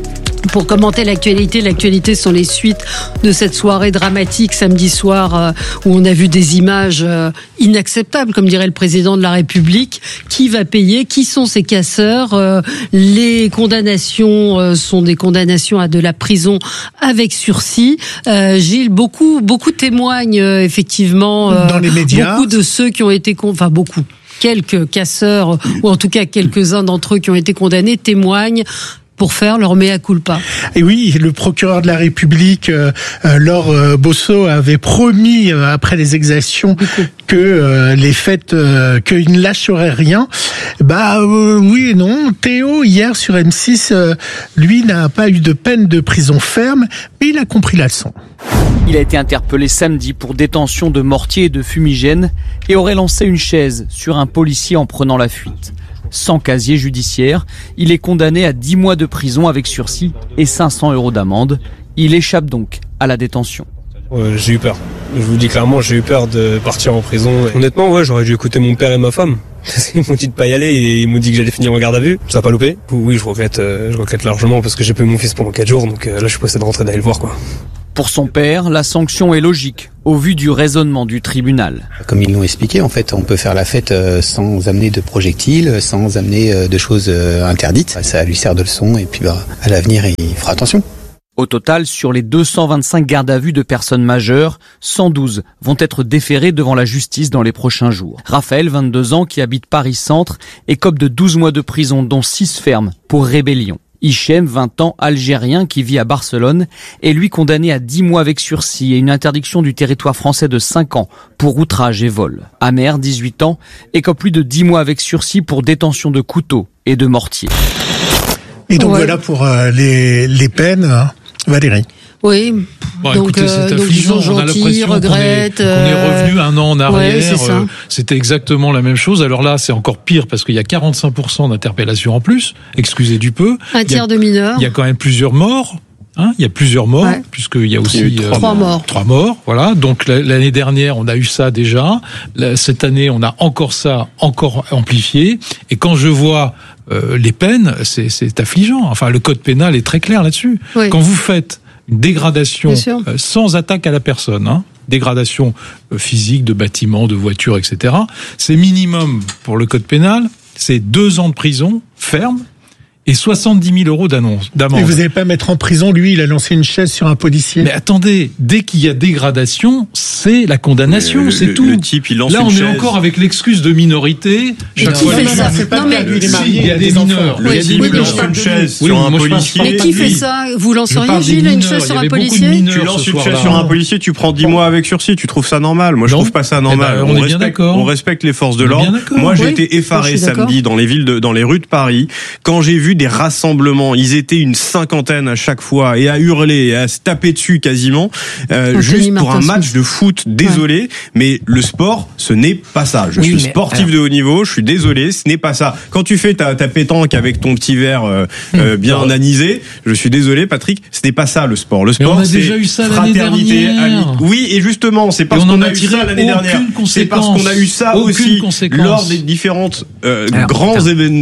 pour commenter l'actualité. L'actualité sont les suites de cette soirée dramatique samedi soir où on a vu des images inacceptables, comme dirait le président de la République. Qui va payer? Qui sont ces casseurs? Les condamnations sont des condamnations à de la prison avec sursis. Gilles, beaucoup témoignent effectivement dans les médias. Beaucoup de ceux qui ont été quelques casseurs, ou en tout cas quelques-uns d'entre eux qui ont été condamnés, témoignent pour faire leur mea culpa. Et oui, le procureur de la République, Laure Bosso, avait promis après les exactions que les faits, qu'il ne lâcherait rien. Oui et non. Théo, hier sur M6, lui n'a pas eu de peine de prison ferme, mais il a compris la leçon. Il a été interpellé samedi pour détention de mortier et de fumigène et aurait lancé une chaise sur un policier en prenant la fuite. Sans casier judiciaire, il est condamné à 10 mois de prison avec sursis et 500 € d'amende. Il échappe donc à la détention. J'ai eu peur. Je vous dis clairement, j'ai eu peur de partir en prison. Honnêtement, j'aurais dû écouter mon père et ma femme. Ils m'ont dit de pas y aller et ils m'ont dit que j'allais finir en garde à vue. Ça n'a pas loupé. Oui, je regrette largement parce que j'ai pas eu mon fils pendant 4 jours. Donc là, je suis pressé de rentrer d'aller le voir, quoi. Pour son père, la sanction est logique, au vu du raisonnement du tribunal. Comme ils l'ont expliqué, en fait, on peut faire la fête sans amener de projectiles, sans amener de choses interdites. Ça lui sert de leçon et puis à l'avenir, il fera attention. Au total, sur les 225 gardes à vue de personnes majeures, 112 vont être déférés devant la justice dans les prochains jours. Raphaël, 22 ans, qui habite Paris-Centre, écope de 12 mois de prison, dont 6 fermes, pour rébellion. Hichem, 20 ans, algérien, qui vit à Barcelone, est lui condamné à 10 mois avec sursis et une interdiction du territoire français de 5 ans pour outrage et vol. Amer, 18 ans, écope lui de 10 mois avec sursis pour détention de couteaux et de mortiers. Et donc voilà pour les peines, Valérie. Oui. Donc, écoutez, c'est affligeant. On a l'impression qu'on est revenu un an en arrière. C'était exactement la même chose. Alors là, c'est encore pire parce qu'il y a 45% d'interpellations en plus. Excusez du peu. Un tiers de mineurs. Il y a quand même plusieurs morts. Il y a plusieurs morts, puisqu'il y a aussi 3 morts. 3 morts, voilà. Donc l'année dernière, on a eu ça déjà. Cette année, on a encore ça, encore amplifié. Et quand je vois les peines, c'est affligeant. Enfin, le code pénal est très clair là-dessus. Oui. Quand vous faites une dégradation sans attaque à la personne, dégradation physique de bâtiments, de voitures, etc. C'est minimum pour le code pénal, c'est 2 ans de prison ferme et 70 000 € d'amende. Et vous n'allez pas mettre en prison, lui, il a lancé une chaise sur un policier. Mais attendez, dès qu'il y a dégradation, c'est la condamnation, c'est tout. Le type, il lance là, une chaise. Là, on est encore avec l'excuse de minorité. Chaque fois, c'est pas lui, il est marié, il y a des mineurs. Il lance une chaise sur un policier. Mais qui fait ça? Vous lanceriez, Gilles, une chaise sur un policier? Tu lances une chaise sur un policier, tu prends 10 mois avec sursis, tu trouves ça normal? Moi, je trouve pas ça normal. On est bien d'accord. On respecte les forces de l'ordre. Moi, j'ai été effaré samedi dans les rues de Paris, quand j'ai vu des rassemblements. Ils étaient une 50aine à chaque fois et à hurler, et à se taper dessus quasiment, juste pour un match de foot. Désolé, mais le sport, ce n'est pas ça. Je suis sportif de haut niveau, je suis désolé, ce n'est pas ça. Quand tu fais ta pétanque avec ton petit verre bien anisé, je suis désolé, Patrick, ce n'est pas ça le sport. Le sport, c'est déjà eu ça fraternité, amitié. Oui, et justement, c'est parce qu'on a eu ça l'année dernière. C'est parce qu'on a eu ça aussi lors des différentes grands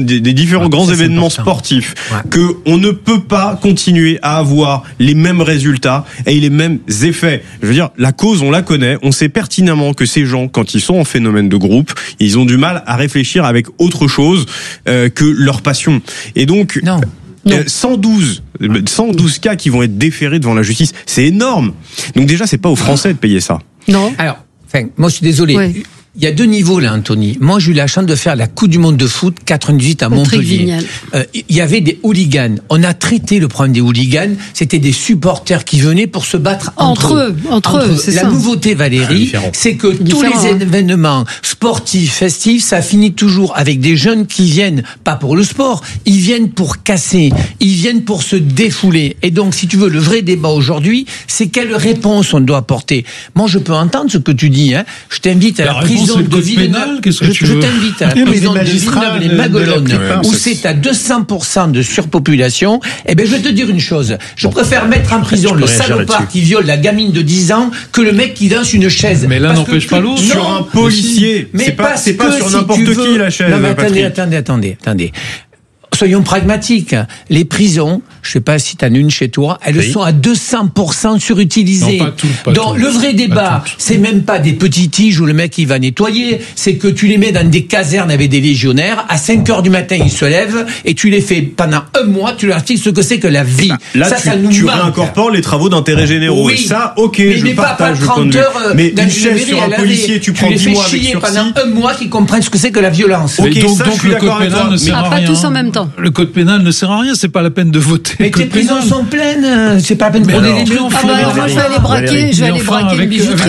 événements sportifs que on ne peut pas continuer à avoir les mêmes résultats et les mêmes effets. Je veux dire, la cause, on la connaît, on sait pertinemment que ces gens, quand ils sont en phénomène de groupe, ils ont du mal à réfléchir avec autre chose que leur passion. Et donc, 112 cas qui vont être déférés devant la justice, c'est énorme. Donc déjà, c'est pas aux Français de payer ça. Non. Alors, moi je suis désolé. Oui. Il y a 2 niveaux là, Anthony. Moi, j'ai eu la chance de faire la Coupe du Monde de foot 98 à Montpellier. Il y avait des hooligans. On a traité le problème des hooligans. C'était des supporters qui venaient pour se battre entre eux. C'est la nouveauté, Valérie, c'est que tous les événements sportifs, festifs, ça finit toujours avec des jeunes qui viennent pas pour le sport, ils viennent pour casser, ils viennent pour se défouler. Et donc, si tu veux, le vrai débat aujourd'hui, c'est quelle réponse on doit apporter. Moi, je peux entendre ce que tu dis. Je t'invite à la prise de Villeneuve, je t'invite à la prison de Villeneuve-les-Maguelones, où c'est à 200% de surpopulation. Eh ben, je vais te dire une chose. Je préfère mettre en prison le salopard qui viole la gamine de 10 ans que le mec qui lance une chaise. Mais l'un n'empêche pas l'autre. Sur un policier. Mais c'est pas sur n'importe qui la chaise. Non, mais attendez. soyons pragmatiques. Les prisons, je sais pas si tu en as une chez toi, elles sont à 200% surutilisées. Non, pas tout. Le vrai débat, c'est même pas des petits tiges où le mec il va nettoyer, c'est que tu les mets dans des casernes avec des légionnaires, à 5h du matin ils se lèvent, et tu les fais pendant un mois, tu leur expliques ce que c'est que la vie. Là, tu manque. réincorpores les travaux d'intérêt généraux. Oui. Et ça, ok, mais je pas partage le 30 heures mais dans une une chaise sur un policier, tu prends 10 mois avec sursis. pendant un mois qu'ils comprennent ce que c'est que la violence. Okay, donc le code pénal ne sert à rien. Pas tous en même temps. Le code pénal ne sert à rien, c'est pas la peine de voter. Mais tes prisons sont pleines, c'est pas la peine de prendre les trucs. Moi je vais aller braquer, une bijouterie.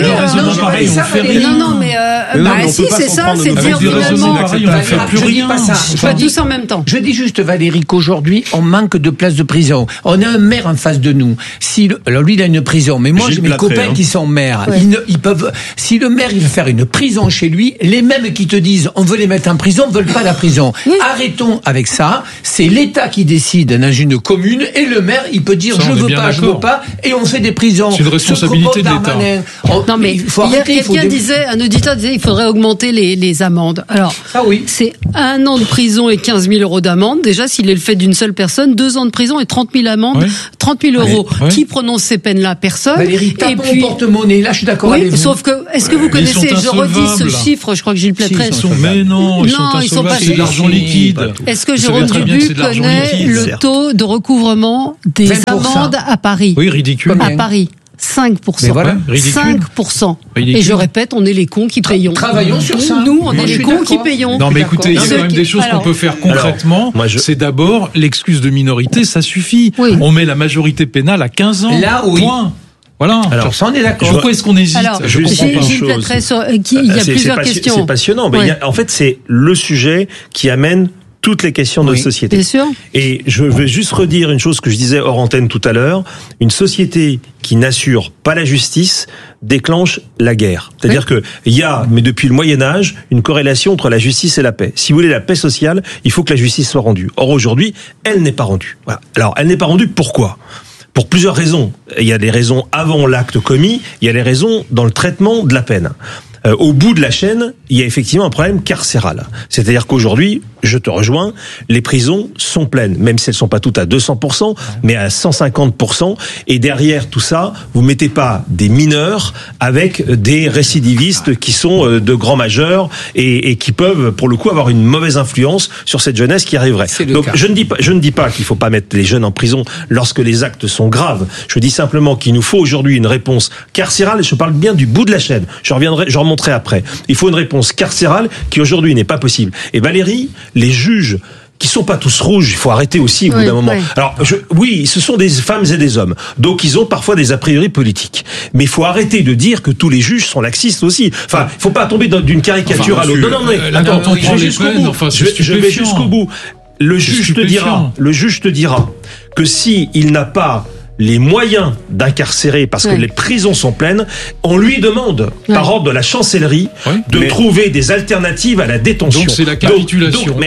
Non, mais si c'est ça, c'est dire finalement. On fait plus rien. Pas tous en même temps. Je dis juste, Valérie, qu'aujourd'hui on manque de places de prison. On a un maire en face de nous. Alors lui il a une prison, mais moi j'ai mes copains qui sont maires. Ils peuvent. Si le maire il veut faire une prison chez lui, les mêmes qui te disent on veut les mettre en prison veulent pas la prison. Arrêtons avec ça. C'est l'État qui décide dans une commune et le maire il peut dire je veux pas et on fait des prisons. C'est une responsabilité de l'État. Non mais un auditeur disait il faudrait augmenter les amendes. Alors c'est 1 an de prison et 15 000 euros d'amende. Déjà s'il est le fait d'une seule personne, 2 ans de prison et 30 000 amendes, 30 000 euros. Qui prononce ces peines-là? Personne. Valérie, et puis porte-monnaie. Là je suis d'accord avec vous. Sauf que est-ce que vous connaissez, je redis ce chiffre, je crois que Gilles Platret. Mais non, ils sont pas. C'est de l'argent liquide. Est-ce que Jérôme Dubuc connaît le taux de recouvrement des amendes à Paris? Oui, ridicule. À Paris. 5%. Mais voilà, 5%. Et je répète, on est les cons qui payons. Travaillons sur ça. Nous, on est les cons qui payons. Non, mais écoutez, il y a quand même des choses qu'on peut faire concrètement. C'est d'abord l'excuse de minorité, ça suffit. On met la majorité pénale à 15 ans. Là, oui. Point. Voilà. Alors, ça, on est d'accord. Pourquoi est-ce qu'on hésite? Alors, il y a plusieurs questions. C'est passionnant. Mais en fait, c'est le sujet qui amène toutes les questions de société. Bien sûr. Et je veux juste redire une chose que je disais hors antenne tout à l'heure. Une société qui n'assure pas la justice déclenche la guerre. C'est-à-dire que il y a, mais depuis le Moyen-Âge, une corrélation entre la justice et la paix. Si vous voulez la paix sociale, il faut que la justice soit rendue. Or, aujourd'hui, elle n'est pas rendue. Voilà. Alors, elle n'est pas rendue, pourquoi? Pour plusieurs raisons. Il y a des raisons avant l'acte commis, il y a les raisons dans le traitement de la peine. Au bout de la chaîne, il y a effectivement un problème carcéral. C'est-à-dire qu'aujourd'hui, je te rejoins, les prisons sont pleines, même si elles sont pas toutes à 200%, mais à 150%. Et derrière tout ça, vous mettez pas des mineurs avec des récidivistes qui sont de grands majeurs et qui peuvent, pour le coup, avoir une mauvaise influence sur cette jeunesse qui arriverait. Donc, je ne dis pas qu'il faut pas mettre les jeunes en prison lorsque les actes sont graves. Je dis simplement qu'il nous faut aujourd'hui une réponse carcérale, et je parle bien du bout de la chaîne. Je remonterai après. Il faut une réponse carcérale qui aujourd'hui n'est pas possible. Et Valérie, les juges qui sont pas tous rouges, il faut arrêter aussi au bout d'un moment. Alors, oui, ce sont des femmes et des hommes, donc ils ont parfois des a priori politiques. Mais il faut arrêter de dire que tous les juges sont laxistes aussi. Enfin, il faut pas tomber d'une caricature à l'autre. Non, mais attends, je vais jusqu'au bout. Je vais jusqu'au bout. Le juge te dira que si il n'a pas les moyens d'incarcérer, parce que les prisons sont pleines, on lui demande, par ordre de la chancellerie, de trouver des alternatives à la détention. Donc c'est la capitulation.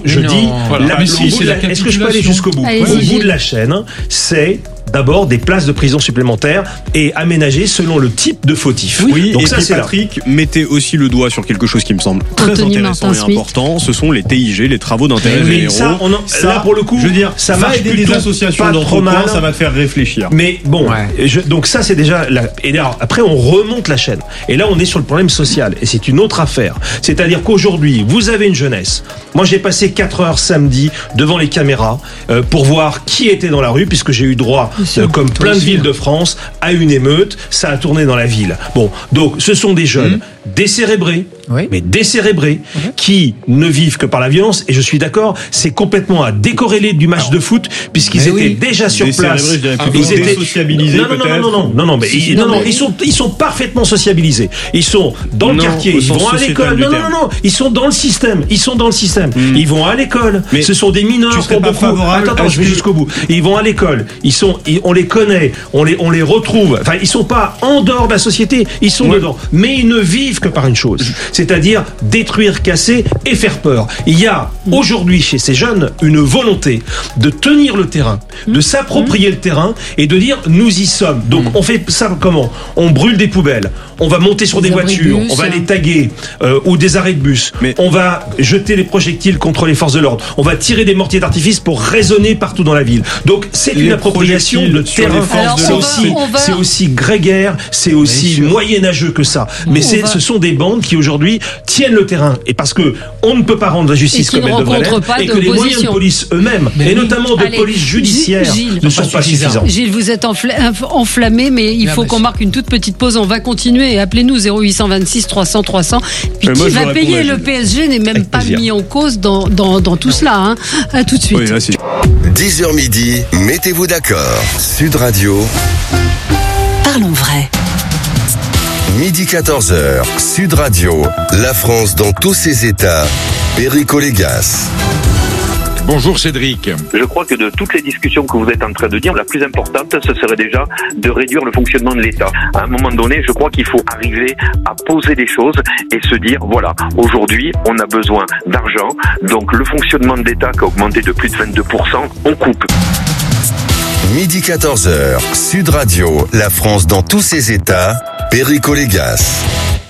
Est-ce que je peux aller jusqu'au bout? Au bout de la chaîne, c'est d'abord des places de prison supplémentaires et aménagées selon le type de fautif. Oui, donc et ça, Patrick mettait aussi le doigt sur quelque chose qui me semble très intéressant et important, ce sont les TIG, les travaux d'intérêt généraux. Là, pour le coup, je veux dire, ça va aider des associations d'entreprises, ça va te faire réfléchir. Mais bon, donc ça c'est déjà... Et là, après, on remonte la chaîne. Et là, on est sur le problème social. Et c'est une autre affaire. C'est-à-dire qu'aujourd'hui, vous avez une jeunesse. Moi, j'ai passé 4 heures samedi devant les caméras pour voir qui était dans la rue, puisque j'ai eu droit, comme plein de villes de France, à une émeute. Ça a tourné dans la ville. Bon, donc ce sont des jeunes décérébrés, mais décérébrés, qui ne vivent que par la violence. Et je suis d'accord, c'est complètement à décorréler du match de foot, puisqu'ils étaient déjà sur place. Ils étaient sociabilisés. Non, mais ils sont parfaitement sociabilisés. Ils sont dans le quartier, ils vont à l'école. Non, ils sont dans le système. Ils vont à l'école. Ce sont des mineurs pour beaucoup. Attends, je vais jusqu'au bout. Ils vont à l'école. On les connaît, on les retrouve. Enfin, ils sont pas en dehors de la société, ils sont dedans. Mais ils ne vivent que par une chose, c'est-à-dire détruire, casser et faire peur. Il y a aujourd'hui chez ces jeunes une volonté de tenir le terrain, de s'approprier le terrain et de dire nous y sommes. Donc on fait ça comment? On brûle des poubelles, on va monter sur des voitures, on va les taguer ou des arrêts de bus, on va jeter les projectiles contre les forces de l'ordre, on va tirer des mortiers d'artifice pour résonner partout dans la ville. Donc c'est une appropriation de terrain. C'est aussi grégaire, c'est aussi moyenâgeux que ça. Mais ce sont des bandes qui aujourd'hui tiennent le terrain. Et parce que on ne peut pas rendre la justice comme elle devrait l'être, et que les moyens de police eux-mêmes, et notamment de police judiciaire, ne sont pas suffisants. Gilles, vous êtes enflammé, mais il faut qu'on marque une toute petite pause. On va continuer. Appelez-nous 0826 300 300. Puis qui va payer le PSG n'est même pas mis en cause dans tout cela. Hein. À tout de suite. 10h midi, mettez-vous d'accord. Sud Radio. Parlons vrai. Midi 14h, Sud Radio. La France dans tous ses états. Perico Légas. Bonjour Cédric. Je crois que de toutes les discussions que vous êtes en train de dire, la plus importante, ce serait déjà de réduire le fonctionnement de l'État. À un moment donné, je crois qu'il faut arriver à poser des choses et se dire, voilà, aujourd'hui, on a besoin d'argent, donc le fonctionnement de l'État qui a augmenté de plus de 22%, on coupe. Midi 14h, Sud Radio, la France dans tous ses états, Perico Légas.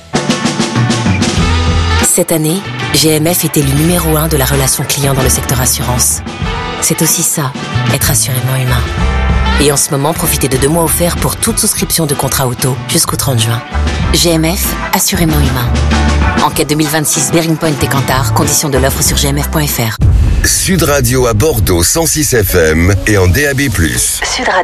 Cette année, GMF est élu numéro 1 de la relation client dans le secteur assurance. C'est aussi ça, être assurément humain. Et en ce moment, profitez de 2 mois offerts pour toute souscription de contrat auto jusqu'au 30 juin. GMF, assurément humain. Enquête 2026, Bearing Point et Kantar, conditions de l'offre sur gmf.fr. Sud Radio à Bordeaux 106 FM et en DAB+. Sud Radio.